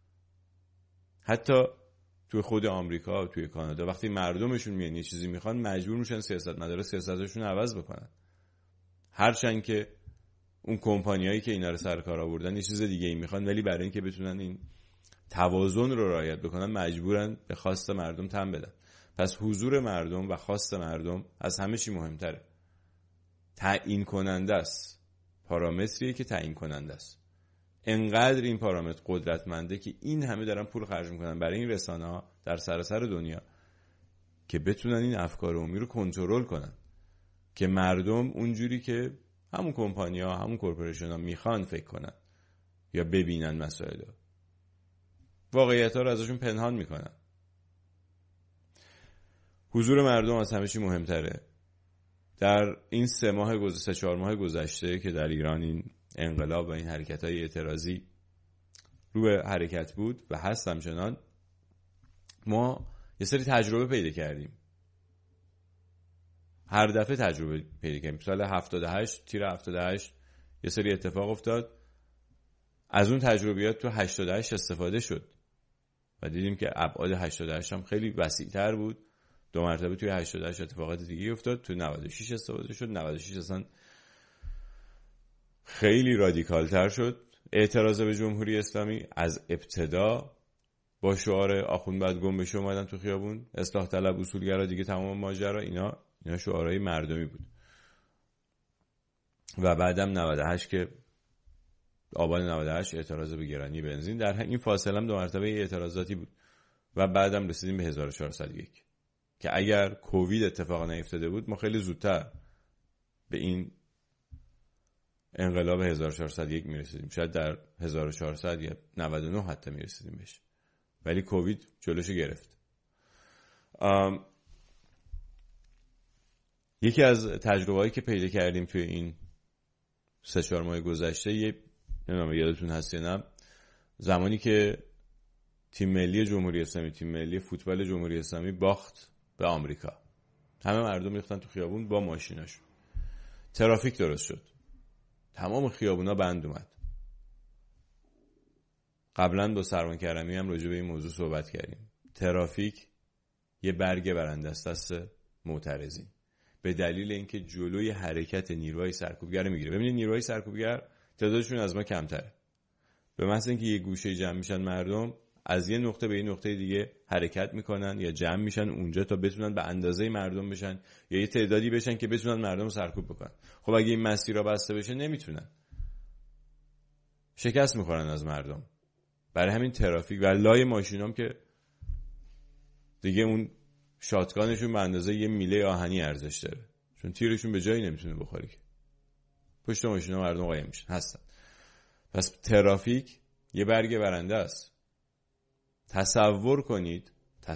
S4: حتی توی خود آمریکا و توی کانادا وقتی مردمشون میان یه چیزی میخوان، مجبور میشن سیاستمدارا سیاستشون عوض بکنن، هرچند که اون کمپانیایی که اینا رو سر کار آوردن یه چیز دیگه ای میخوان، ولی برای اینکه بتونن این توازن رو رعایت بکنن مجبورن به خواست مردم تن بدن. پس حضور مردم و خواست مردم از همه چی مهمتره. تعیین کننده است، پارامتریه که تعیین کننده است. انقدر این پارامتر قدرتمنده که این همه دارن پول خرج میکنن برای این رسانه‌ها در سراسر دنیا که بتونن این افکار عمومی رو کنترل کنن، که مردم اونجوری که همون کمپانی‌ها، همون کورپوریشن‌ها میخوان فکر کنن یا ببینن مسائل رو، واقعیت‌ها رو ازشون پنهان میکنن. حضور مردم از همه چی مهمتره. در این 3-4 ماه گذشته که در ایران این انقلاب و این حرکت‌های اعتراضی رو به حرکت بود و هست همچنان، ما یه سری تجربه پیدا کردیم. هر دفعه تجربه پیدا کردیم. سال 78 تیر 78 یه سری اتفاق افتاد، از اون تجربیات تو 88 استفاده شد و دیدیم که ابعاد 88 هم خیلی وسیع‌تر بود. 2 مرتبه توی 88 اتفاقات دیگه افتاد. تو 96 استفاده شد. 96 اصلا خیلی رادیکال تر شد. اعتراض به جمهوری اسلامی از ابتدا با شعار آخوند بعد گم بشه اومدن تو خیابون، اصلاح طلب، اصولگرا، دیگه تمام ماجرا اینا شعارهای مردمی بود. و بعدم 98 که آبان 98 اعتراض به گرانی بنزین، در این فاصله هم 2 مرتبه اعتراضاتی بود. و بعدم رسیدیم به 1401 که اگر کووید اتفاقا نیفتاده بود ما خیلی زودتر به این انقلاب 1401 میرسیدیم، شاید در 1400 یا 99 حتی میرسیدیم بهش، ولی کووید جلوشو گرفت. یکی از تجربه‌هایی که پیدا کردیم توی این 3-4 ماه گذشته، نمیدونم یادتون هست یا نه، زمانی که تیم ملی جمهوری اسلامی، تیم ملی فوتبال جمهوری اسلامی باخت به آمریکا، همه مردم ریختن تو خیابون با ماشیناشون، ترافیک درست شد، تمام خیابونا بند اومد. قبلا با سروان کرمی هم راجع به این موضوع صحبت کردیم. ترافیک یه برگ برنده است دست معترضین، به دلیل اینکه جلوی حرکت نیروهای سرکوبگر میگیره. ببینید نیروهای سرکوبگر تعدادشون از ما کمتره، به محض اینکه یه گوشه جمع میشن مردم، از یه نقطه به یه نقطه دیگه حرکت میکنن یا جمع میشن اونجا تا بتونن به اندازه مردم بشن یا یه تعدادی بشن که بتونن مردم رو سرکوب بکنن. خب اگه این مسیرها بسته بشه نمیتونن، شکست میخورن از مردم. برای همین ترافیک و لای ماشینام که دیگه اون شاتگانشون به اندازه یه میله آهنی ارزش داره، چون تیرشون به جایی نمیتونه بخوره که پشت ماشینا مردم قایم میشن هستن. پس ترافیک یه برگ برنده است. تصور کنید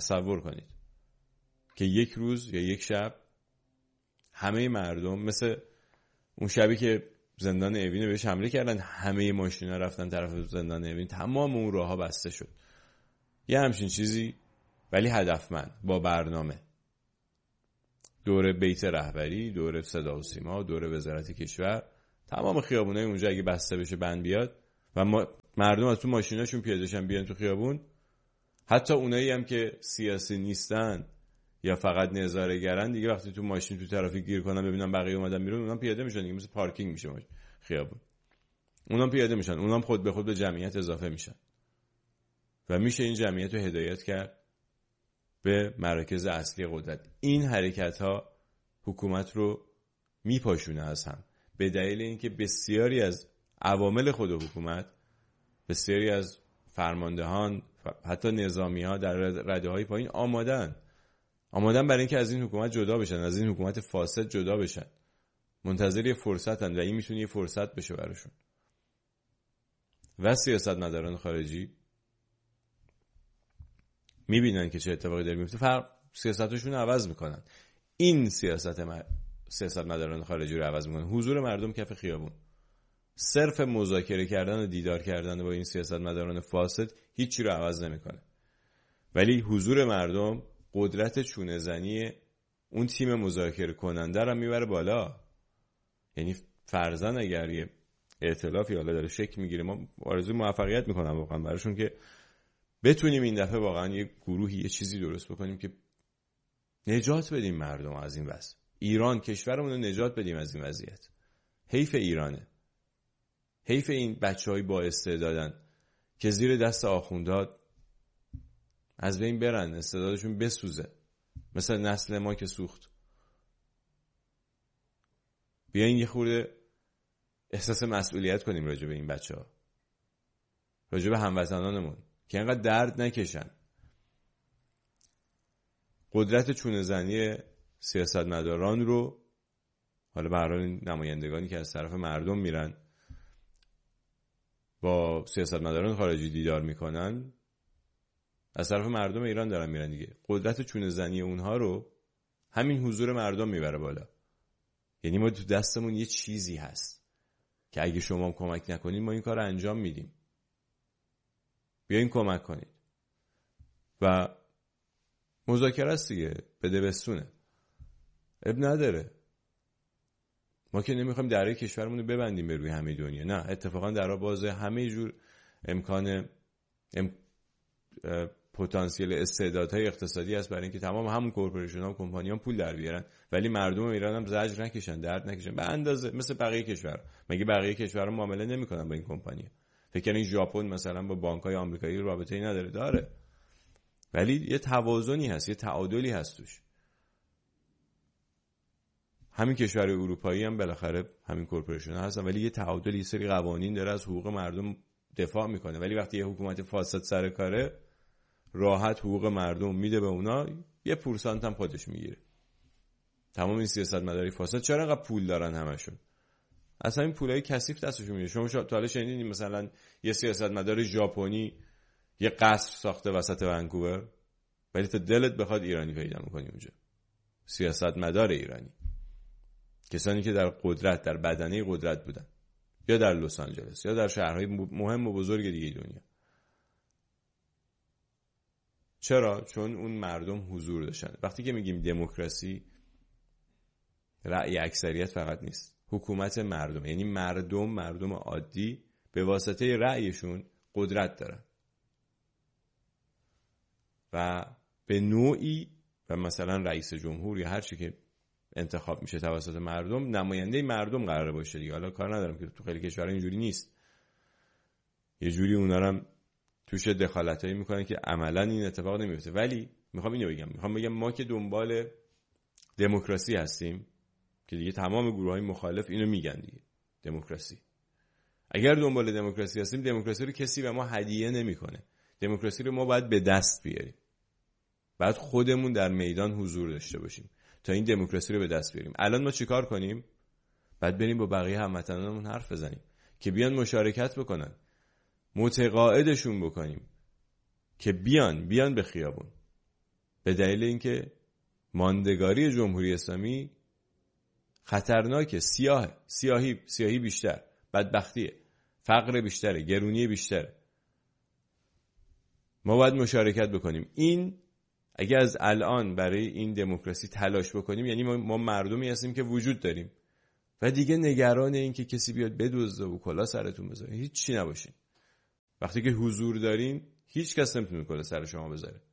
S4: که یک روز یا یک شب همه مردم، مثل اون شبی که زندان اوین بهش حمله کردن، همه ماشینا رفتن طرف زندان اوین، تمام اون راهها بسته شد. یه همچین چیزی، ولی هدفمند، با برنامه. دور بیت رهبری، دور صدا و سیما، دور وزارت کشور، تمام خیابونای اونجا اگه بسته بشه بند بیاد و مردم از تو ماشیناشون پیاده شن بیان تو خیابون، حتی اونایی هم که سیاسی نیستن یا فقط نظاره‌گرن دیگه وقتی تو ماشین تو ترافیک گیر کنن ببینن بقیه اومدن بیرون، اونام پیاده میشن دیگه، مثل پارکینگ میشه خیابون، اونام پیاده میشن، اونام خود به خود به جمعیت اضافه میشن و میشه این جمعیت رو هدایت کرد به مراکز اصلی قدرت. این حرکت ها حکومت رو میپاشونه از هم به دلیل اینکه بسیاری از عوامل خود حکومت، بسیاری از فرماندهان، حتی نظامی ها در رده های پایین آمادن برای اینکه از این حکومت جدا بشن، از این حکومت فاسد جدا بشن، منتظر یه فرصتن و این میتونه یه فرصت بشه براشون. و سیاستمداران خارجی میبینن که چه اتفاقی داره میفته، سیاستشون رو عوض میکنن. این سیاستمداران خارجی رو عوض میکنن. حضور مردم کف خیابون، صرف مذاکره کردن و دیدار کردن با این سیاستمداران فاسد هیچی رو عوض نمیکنه، ولی حضور مردم قدرت چونه زنی اون تیم مذاکره کننده رو میبره بالا. یعنی فرضاً اگر یه ائتلافی حالا داره شکل میگیره، ما آرزوی موفقیت میکنم واقعا براشون که بتونیم این دفعه واقعا یه گروهی یه چیزی درست بکنیم که نجات بدیم مردم از این وضع، ایران کشورمون رو نجات بدیم از این وضعیت. حیف ایرانه، حیف این بچهای با استعدادن که زیر دست آخوندها از بین برن، استعدادشون بسوزه، مثل نسل ما که سوخت. بیاین یه خورده احساس مسئولیت کنیم راجع به این بچه‌ها، راجع به هموطنانمون که اینقدر درد نکشن. قدرت چونه زنی سیاستمداران رو، حالا به هر حال این نمایندگانی که از طرف مردم میرن با سیاستمداران خارجی دیدار میکنن، از طرف مردم ایران دارن میرن دیگه. قدرت چونه زنی اونها رو همین حضور مردم میبره بالا. یعنی ما تو دستمون یه چیزی هست که اگه شما کمک نکنید ما این کار رو انجام میدیم. بیاین کمک کنید. و مذاکره است دیگه، بده بستونه، اب نداره. ما که نمیخوایم درهای کشورمون رو ببندیم به روی همه دنیا، نه، اتفاقا درها بازه، همه جور امکان پتانسیل استعدادهای اقتصادی هست برای اینکه تمام همون کورپوریشن‌ها و کمپانی‌ها پول در بیارن، ولی مردم ایران هم زجر نکشن، درد نکشن به اندازه مثل بقیه کشور. مگه بقیه کشورها معامله نمی‌کنن با این کمپانی‌ها؟ فکر کنید ژاپن مثلا با بانک‌های آمریکایی رابطه‌ای نداره؟ داره، ولی یه توازنی هست، یه تعادلی هست توش. همین کشورهای اروپایی هم بالاخره همین کورپوریشن‌ها هستن، ولی یه تعادلی، یه سری قوانین داره، از حقوق مردم دفاع میکنه. ولی وقتی یه حکومت فاسد سر کاره، راحت حقوق مردم میده به اونا، یه پورسانت هم خودش میگیره. تمام این سیاستمداری فاسد چرا انقدر پول دارن همشون؟ اصلا این پولای کثیف دستشون میاد. شما تا حالا شنیدین مثلا یه سیاستمدار ژاپنی یه قصر ساخته وسط ونکوور؟ ولی تا دلت بخواد ایرانی پیدا میکنی اونجا، سیاستمدار ایرانی، کسانی که در قدرت، در بدنه قدرت بودن، یا در لس آنجلس یا در شهرهای مهم و بزرگ دیگه دنیا. چرا؟ چون اون مردم حضور داشتن. وقتی که میگیم دموکراسی، رأی اکثریت فقط نیست، حکومت مردم، یعنی مردم عادی به واسطه رأیشون قدرت دارن و به نوعی، و مثلا رئیس جمهور یا هر چی که انتخاب میشه توسط مردم، نماینده مردم قراره باشه دیگه. حالا کار ندارم که تو خیلی کشورها اینجوری نیست، یه جوری اونا هم توش دخالتایی میکنن که عملا این اتفاق نمیفته. ولی میخوام بگم ما که دنبال دموکراسی هستیم، که دیگه تمام گروه‌های مخالف اینو میگن دیگه، دموکراسی. اگر دنبال دموکراسی هستیم، دموکراسی رو کسی به ما هدیه نمیکنه. دموکراسی رو ما باید به دست بیاریم. بعد خودمون در میدان حضور داشته باشیم تا این دموکراسی رو به دست بیاریم. الان ما چیکار کنیم؟ بعد بریم با بقیه هموطنانمون حرف بزنیم که بیان مشارکت بکنن، متقاعدشون بکنیم که بیان به خیابون، به دلیل اینکه ماندگاری جمهوری اسلامی خطرناکه، سیاهی بیشتر، بدبختیه، فقر بیشتره، گرونی بیشتره. ما باید مشارکت بکنیم. این اگه از الان برای این دموکراسی تلاش بکنیم یعنی ما مردمی هستیم که وجود داریم و دیگه نگران این که کسی بیاد بدزده و کلا سرتون بذاره هیچ چی نباشین. وقتی که حضور دارین هیچ کس نمیتونه کلا سر شما بذاره.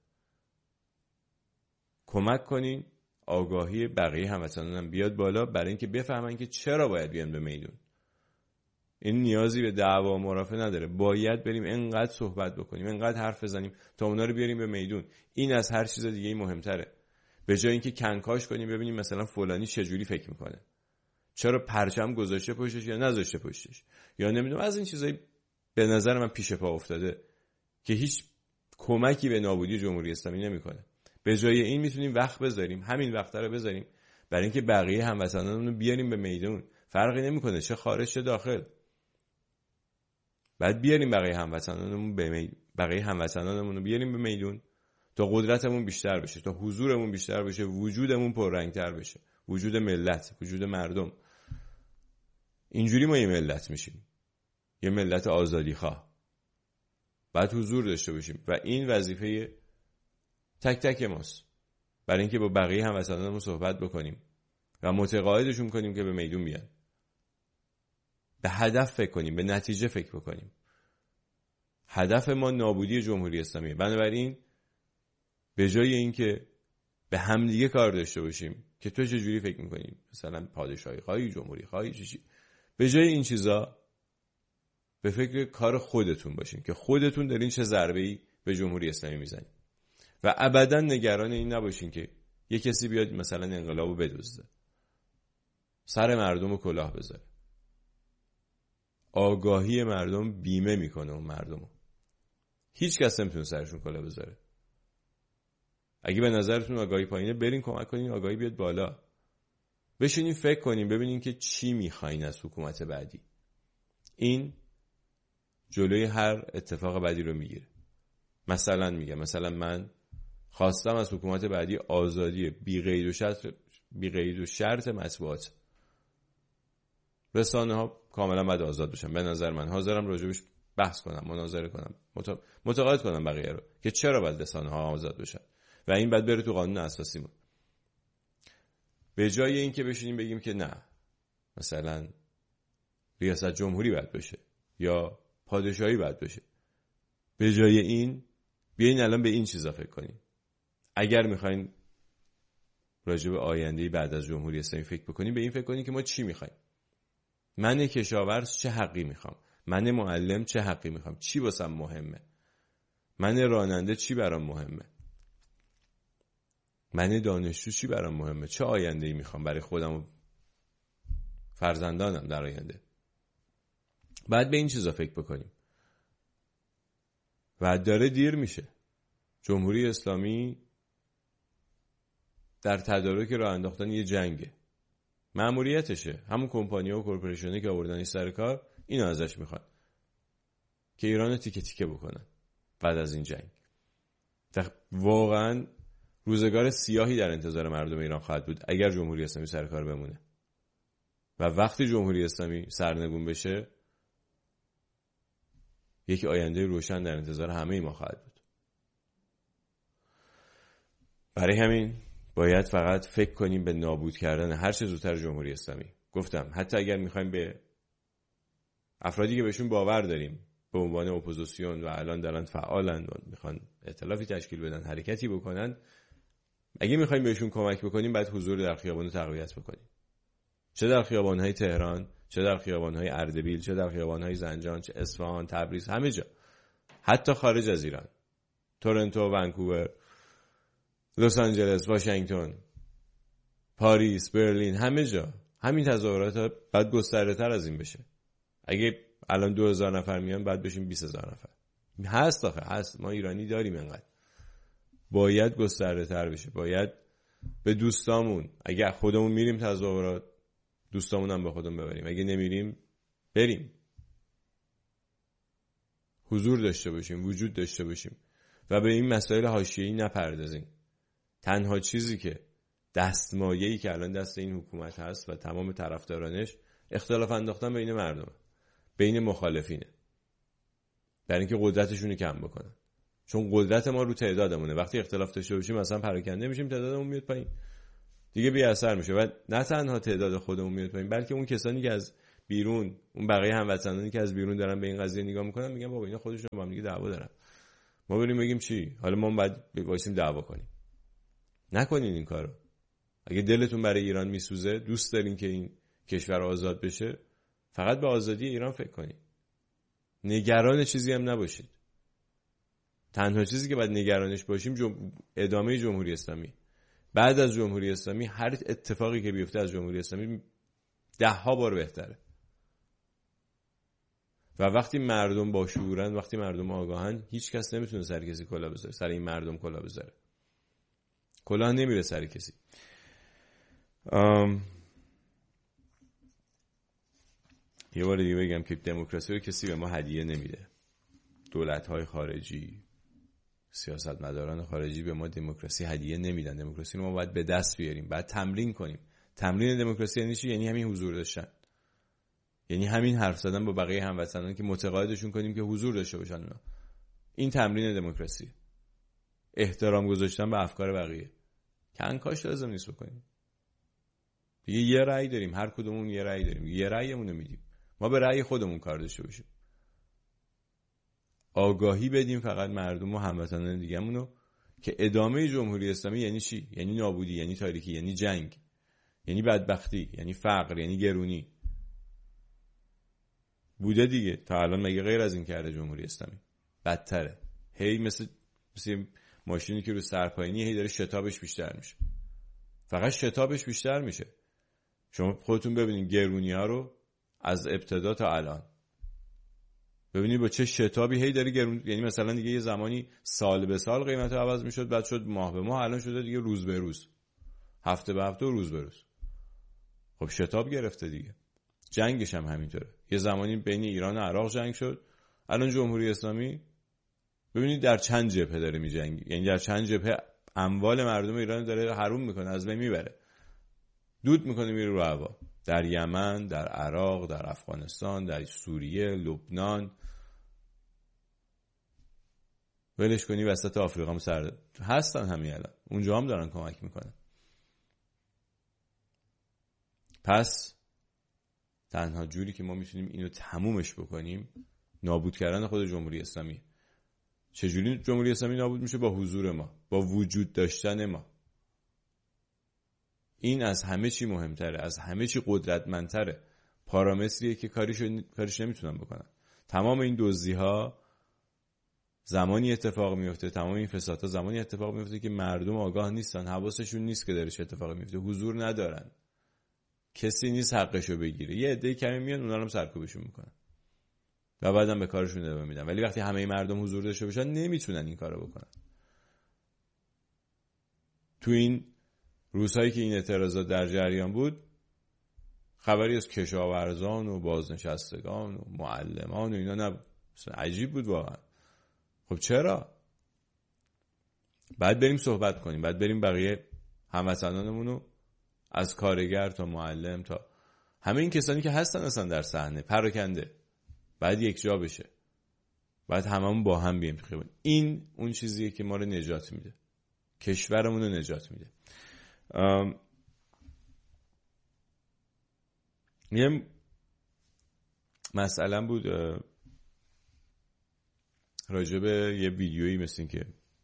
S4: کمک کنین آگاهی بقیه هموطنان بیاد بالا برای اینکه بفهمن که چرا باید بیان به میدون. این نیازی به دعوا و مرافعه نداره. باید بریم انقدر صحبت بکنیم، انقدر حرف بزنیم تا اونا رو بیاریم به میدون. این از هر چیز دیگه مهمتره. به جای اینکه کنکاش کنیم ببینیم مثلا فلانی چجوری فکر میکنه، چرا پرچم گذاشته پشتش یا نذاشته پشتش، یا نمیدونم از این چیزایی به نظر من پیش پا افتاده که هیچ کمکی به نابودی جمهوری اسلامی نمیکنه. به جای این میتونیم وقت بذاریم، همین وقت رو بذاریم برای اینکه بقیه هموطنانمون رو بیاریم به میدون. فرقی نمیکنه چه خارج چه داخل. بعد بیاریم بقیه هموطنانمون رو بیاریم به میدون تا قدرتمون بیشتر بشه، تا حضورمون بیشتر بشه، وجودمون پررنگتر بشه، وجود ملت، وجود مردم. اینجوری ما یه ملت میشیم، یه ملت آزادی خواه. بعد حضور داشته باشیم و این وظیفه تک تک ماست برای اینکه با بقیه هموطنانمون صحبت بکنیم و متقاعدشون کنیم که به میدون بیان. به هدف فکر کنیم، به نتیجه فکر بکنیم. هدف ما نابودی جمهوری اسلامیه. بنابراین به جای اینکه به همدیگه کار داشته باشیم که تو چجوری فکر میکنی، مثلا پادشاهی خواهی، جمهوری خواهی، چی، به جای این چیزا به فکر کار خودتون باشین که خودتون دارین چه ضربه‌ای به جمهوری اسلامی میزنید و ابدا نگران این نباشین که یه کسی بیاد مثلا انقلابو بدزده، سر مردم رو کلاه بذاره. آگاهی مردم بیمه میکنه اون مردمو. هیچ کس نمیتونه سرشون کلاه بذاره. اگه به نظرتون آگاهی پایینه برین کمک کنین آگاهی بیاد بالا. بشینین فکر کنین ببینین که چی میخواین از حکومت بعدی. این جلوی هر اتفاق بعدی رو میگیره. مثلا من خواستم از حکومت بعدی آزادی بی قید و شرط مطبوعات. رسانه ها کاملا باید آزاد بشن. به نظر من حاضرم راجبش بحث کنم، مناظره کنم، متقاعد کنم بقیه رو که چرا باید رسانه ها آزاد بشن و این باید بره تو قانون اساسیمون. به جای اینکه بشینیم بگیم که نه مثلا ریاست جمهوری باید بشه یا پادشاهی باید بشه، به جای این بیاین الان به این چیزا فکر کنیم. اگر میخواین راجع به آینده بعد از جمهوری اسلامی فکر بکنیم، به این فکر کنیم که ما چی میخوایم. من کشاورز چه حقی میخوام، من معلم چه حقی میخوام، چی واسم مهمه، من راننده چی برام مهمه، من دانشجو چی برام مهمه، چه آینده‌ای میخوام برای خودم و فرزندانم در آینده. بعد به این چیزا فکر بکنیم. و داره دیر میشه. جمهوری اسلامی در تدارک راه انداختن یه جنگه. مأموریتشه. همون کمپانی‌ها و کورپوریشن‌ها که آوردنش سر کار اینو ازش میخواد که ایرانو تیکه تیکه بکنن بعد از این جنگ. واقعا روزگار سیاهی در انتظار مردم ایران خواهد بود اگر جمهوری اسلامی سر کار بمونه. و وقتی جمهوری اسلامی سرنگون بشه یک آینده روشن در انتظار همه ما خواهد بود. برای همین باید فقط فکر کنیم به نابود کردن هر چه زودتر جمهوری اسلامی. گفتم حتی اگر میخوایم به افرادی که بهشون باور داریم به عنوان اپوزیسیون و الان دارن فعالن و میخوان ائتلافی تشکیل بدن، حرکتی بکنن، اگه میخوایم بهشون کمک بکنیم باید حضور در خیابان تقویت بکنیم. چه در خیابان‌های تهران، چه در خیابان‌های اردبیل، چه در خیابان‌های زنجان، چه اصفهان، تبریز، همه جا. حتی خارج از ایران. تورنتو، ونکوور، لس آنجلس، واشنگتن، پاریس، برلین، همه جا. همین تظاهرات باید گسترده‌تر از این بشه. اگه الان 2000 نفر میان باید بشیم 20000 نفر. هست آخه، هست. ما ایرانی داریم انقدر. باید گسترده‌تر بشه. باید به دوستامون، اگه خودمون میریم تظاهرات، دوستامون هم به خودمون ببریم. اگه نمیریم بریم. حضور داشته باشیم، وجود داشته باشیم و به این مسائل حاشیه‌ای نپردازیم. تنها چیزی که دستمایه‌ای که الان دست این حکومت هست و تمام طرفدارانش اختلاف انداختن بین مردم، بین مخالفینه، در اینکه قدرتشون رو کم بکنن. چون قدرت ما رو تعدادمونه. وقتی اختلاف داشته باشیم مثلا پراکنده میشیم، تعدادمون میاد پایین، دیگه بی اثر میشه. و نه تنها تعداد خودمون میاد پایین، بلکه اون کسانی که از بیرون، اون بقیه هموطنانی که از بیرون دارن به این قضیه نگاه میکنن، میگن بابا اینا خودشون با هم دیگه دعوا دارن، ما بریم بگیم چی؟ حالا ما باید وایسیم دعوا کنیم. نکنین این کارو. اگه دلتون برای ایران میسوزه، دوست دارین که این کشور آزاد بشه، فقط به آزادی ایران فکر کنید. نگران چیزی هم نباشید. تنها چیزی که باید نگرانش باشیم ادامه جمهوری اسلامی. بعد از جمهوری اسلامی هر اتفاقی که بیفته از جمهوری اسلامی 10 بار بهتره. و وقتی مردم با شعورن، وقتی مردم آگاهن، هیچ کس نمیتونه سر کسی کلاه بذاره، سر این مردم کلاه بذاره. کلاه نمیره سر کسی. یه بار دیگه بگم که دموکراسی رو کسی به ما هدیه نمیده. دولت‌های خارجی، سیاستمداران خارجی به ما دموکراسی هدیه نمیدن. دموکراسی رو ما باید به دست بیاریم، باید تمرین کنیم. تمرین دموکراسی یعنی چی؟ یعنی همین حضور داشتن، یعنی همین حرف زدن با بقیه هموطنان که متقاعدشون کنیم که حضور داشته باشن اونا. این تمرین دموکراسی. احترام گذاشتن به افکار بقیه. کنکاش لازم نیست بکنیم. دیگه یه رأی داریم، هر کدومون یه رأی داریم، یه رأیمون رو میدیم. ما به رأی خودمون کار داشته باشیم. آگاهی بدیم فقط مردم و هموطنان دیگه‌مونو که ادامه جمهوری اسلامی یعنی چی؟ یعنی نابودی، یعنی تاریکی، یعنی جنگ، یعنی بدبختی، یعنی فقر، یعنی گرونی. بوده دیگه تا الان. مگه غیر از این کرده جمهوری اسلامی؟ بدتره. هی مثل ماشینی که رو سرپاینی هی داره شتابش بیشتر میشه. فقط شتابش بیشتر میشه. شما خودتون ببینید گرونی‌ها رو از ابتدا تا الان. ببینید با چه شتابی هی داره گرون، یعنی مثلا دیگه یه زمانی سال به سال قیمت عوض میشد، بعد شد ماه به ماه، الان شده دیگه روز به روز، هفته به هفته و روز به روز. خب شتاب گرفته دیگه. جنگش هم همینطوره. یه زمانی بین ایران و عراق جنگ شد، الان جمهوری اسلامی ببینید در چند جبهه داره میجنگه، یعنی در چند جبهه اموال مردم ایران داره حروم میکنه، از بین میبره، دود میکنه، میره رو هوا. در یمن، در عراق، در افغانستان، در سوریه، لبنان. ولش کنی وسط آفریقا هم سر هستن همین الان، اونجا هم دارن کمک میکنن. پس تنها جوری که ما میتونیم اینو تمومش بکنیم نابود کردن خود جمهوری اسلامی. چجوری جمهوری اسلامی نابود میشه؟ با حضور ما، با وجود داشتن ما. این از همه چی مهمتره، از همه چی قدرتمندتره. پارامتریه که کاریش نمیتونن بکنن. تمام این دزدی‌ها زمانی اتفاق میفته، تمام این فسادها زمانی اتفاق میفته که مردم آگاه نیستن، حواسشون نیست که داره چه اتفاقی میفته، حضور ندارن، کسی نیست حقشو بگیره. یه عده کمی میان اونا رو هم سرکوبشون میکنن و بعدم به کارشون ادامه میدن. ولی وقتی همه مردم حضور داشته باشن نمیتونن این کارو بکنن. تو این روزهایی که این اعتراضات در جریان بود، خبری از کشاورزان و بازنشستگان و معلمان و اینا نبود. عجیب بود واقعا. خب چرا؟ بعد بریم صحبت کنیم، بعد بریم بقیه هموطنانمونو از کارگر تا معلم تا همه این کسانی که هستن اصلا در صحنه پراکنده، بعد یک جا بشه، بعد هممون با هم بیایم خیابون. این اون چیزیه که ما رو نجات میده، کشورمون رو نجات میده. یه مسئله بود راجع به یه ویدیویی، مثل این که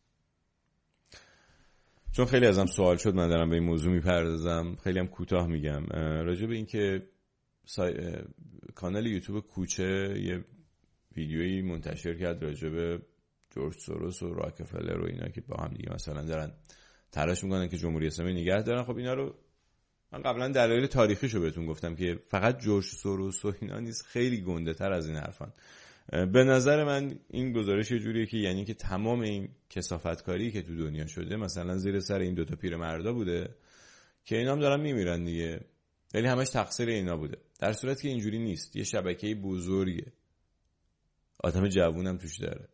S4: چون خیلی ازم سوال شد من دارم به این موضوع میپردازم، خیلی هم کوتاه میگم. راجع به این که کانال یوتیوب کوچه یه ویدیویی منتشر کرد راجع به جورج سوروس و راکفلر و اینا که با هم دیگه مثلا دارن تلاش میکنن که جمهوری اسلامی نگه دارن. خب اینا رو من قبلا دلایل تاریخیشو بهتون گفتم که فقط جورج سوروس و اینا نیست، خیلی گنده تر از این حرفان. به نظر من این گزارش یه جوریه که یعنی که تمام این کثافتکاری که تو دنیا شده مثلا زیر سر این دوتا پیرمردا بوده که اینا هم دارن میمیرن دیگه، ولی همش تقصیر اینا بوده. در صورتی که اینجوری نیست. یه شبکه بزرگه، آدم جوونم توش داره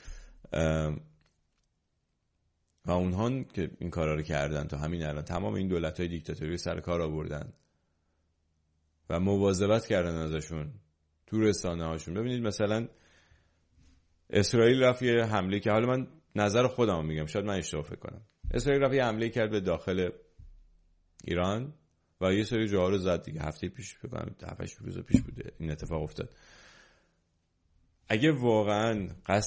S4: و اونها که این کارا رو کردن تا همین الان تمام این دولت‌های دیکتاتوری سر کار آوردن و مواظبت کردن ازشون تو رسانه هاشون. ببینید مثلا اسرائیل رفت یه حمله که حالا من نظر خودم میگم، شاید من اشتباه فکر کنم، اسرائیل رفت یه حمله کرد به داخل ایران و یه سری جاها رو زد دیگه. هفته پیش بگم 7-8 روز پیش بوده این اتفاق افتاد. اگه واقعا قصد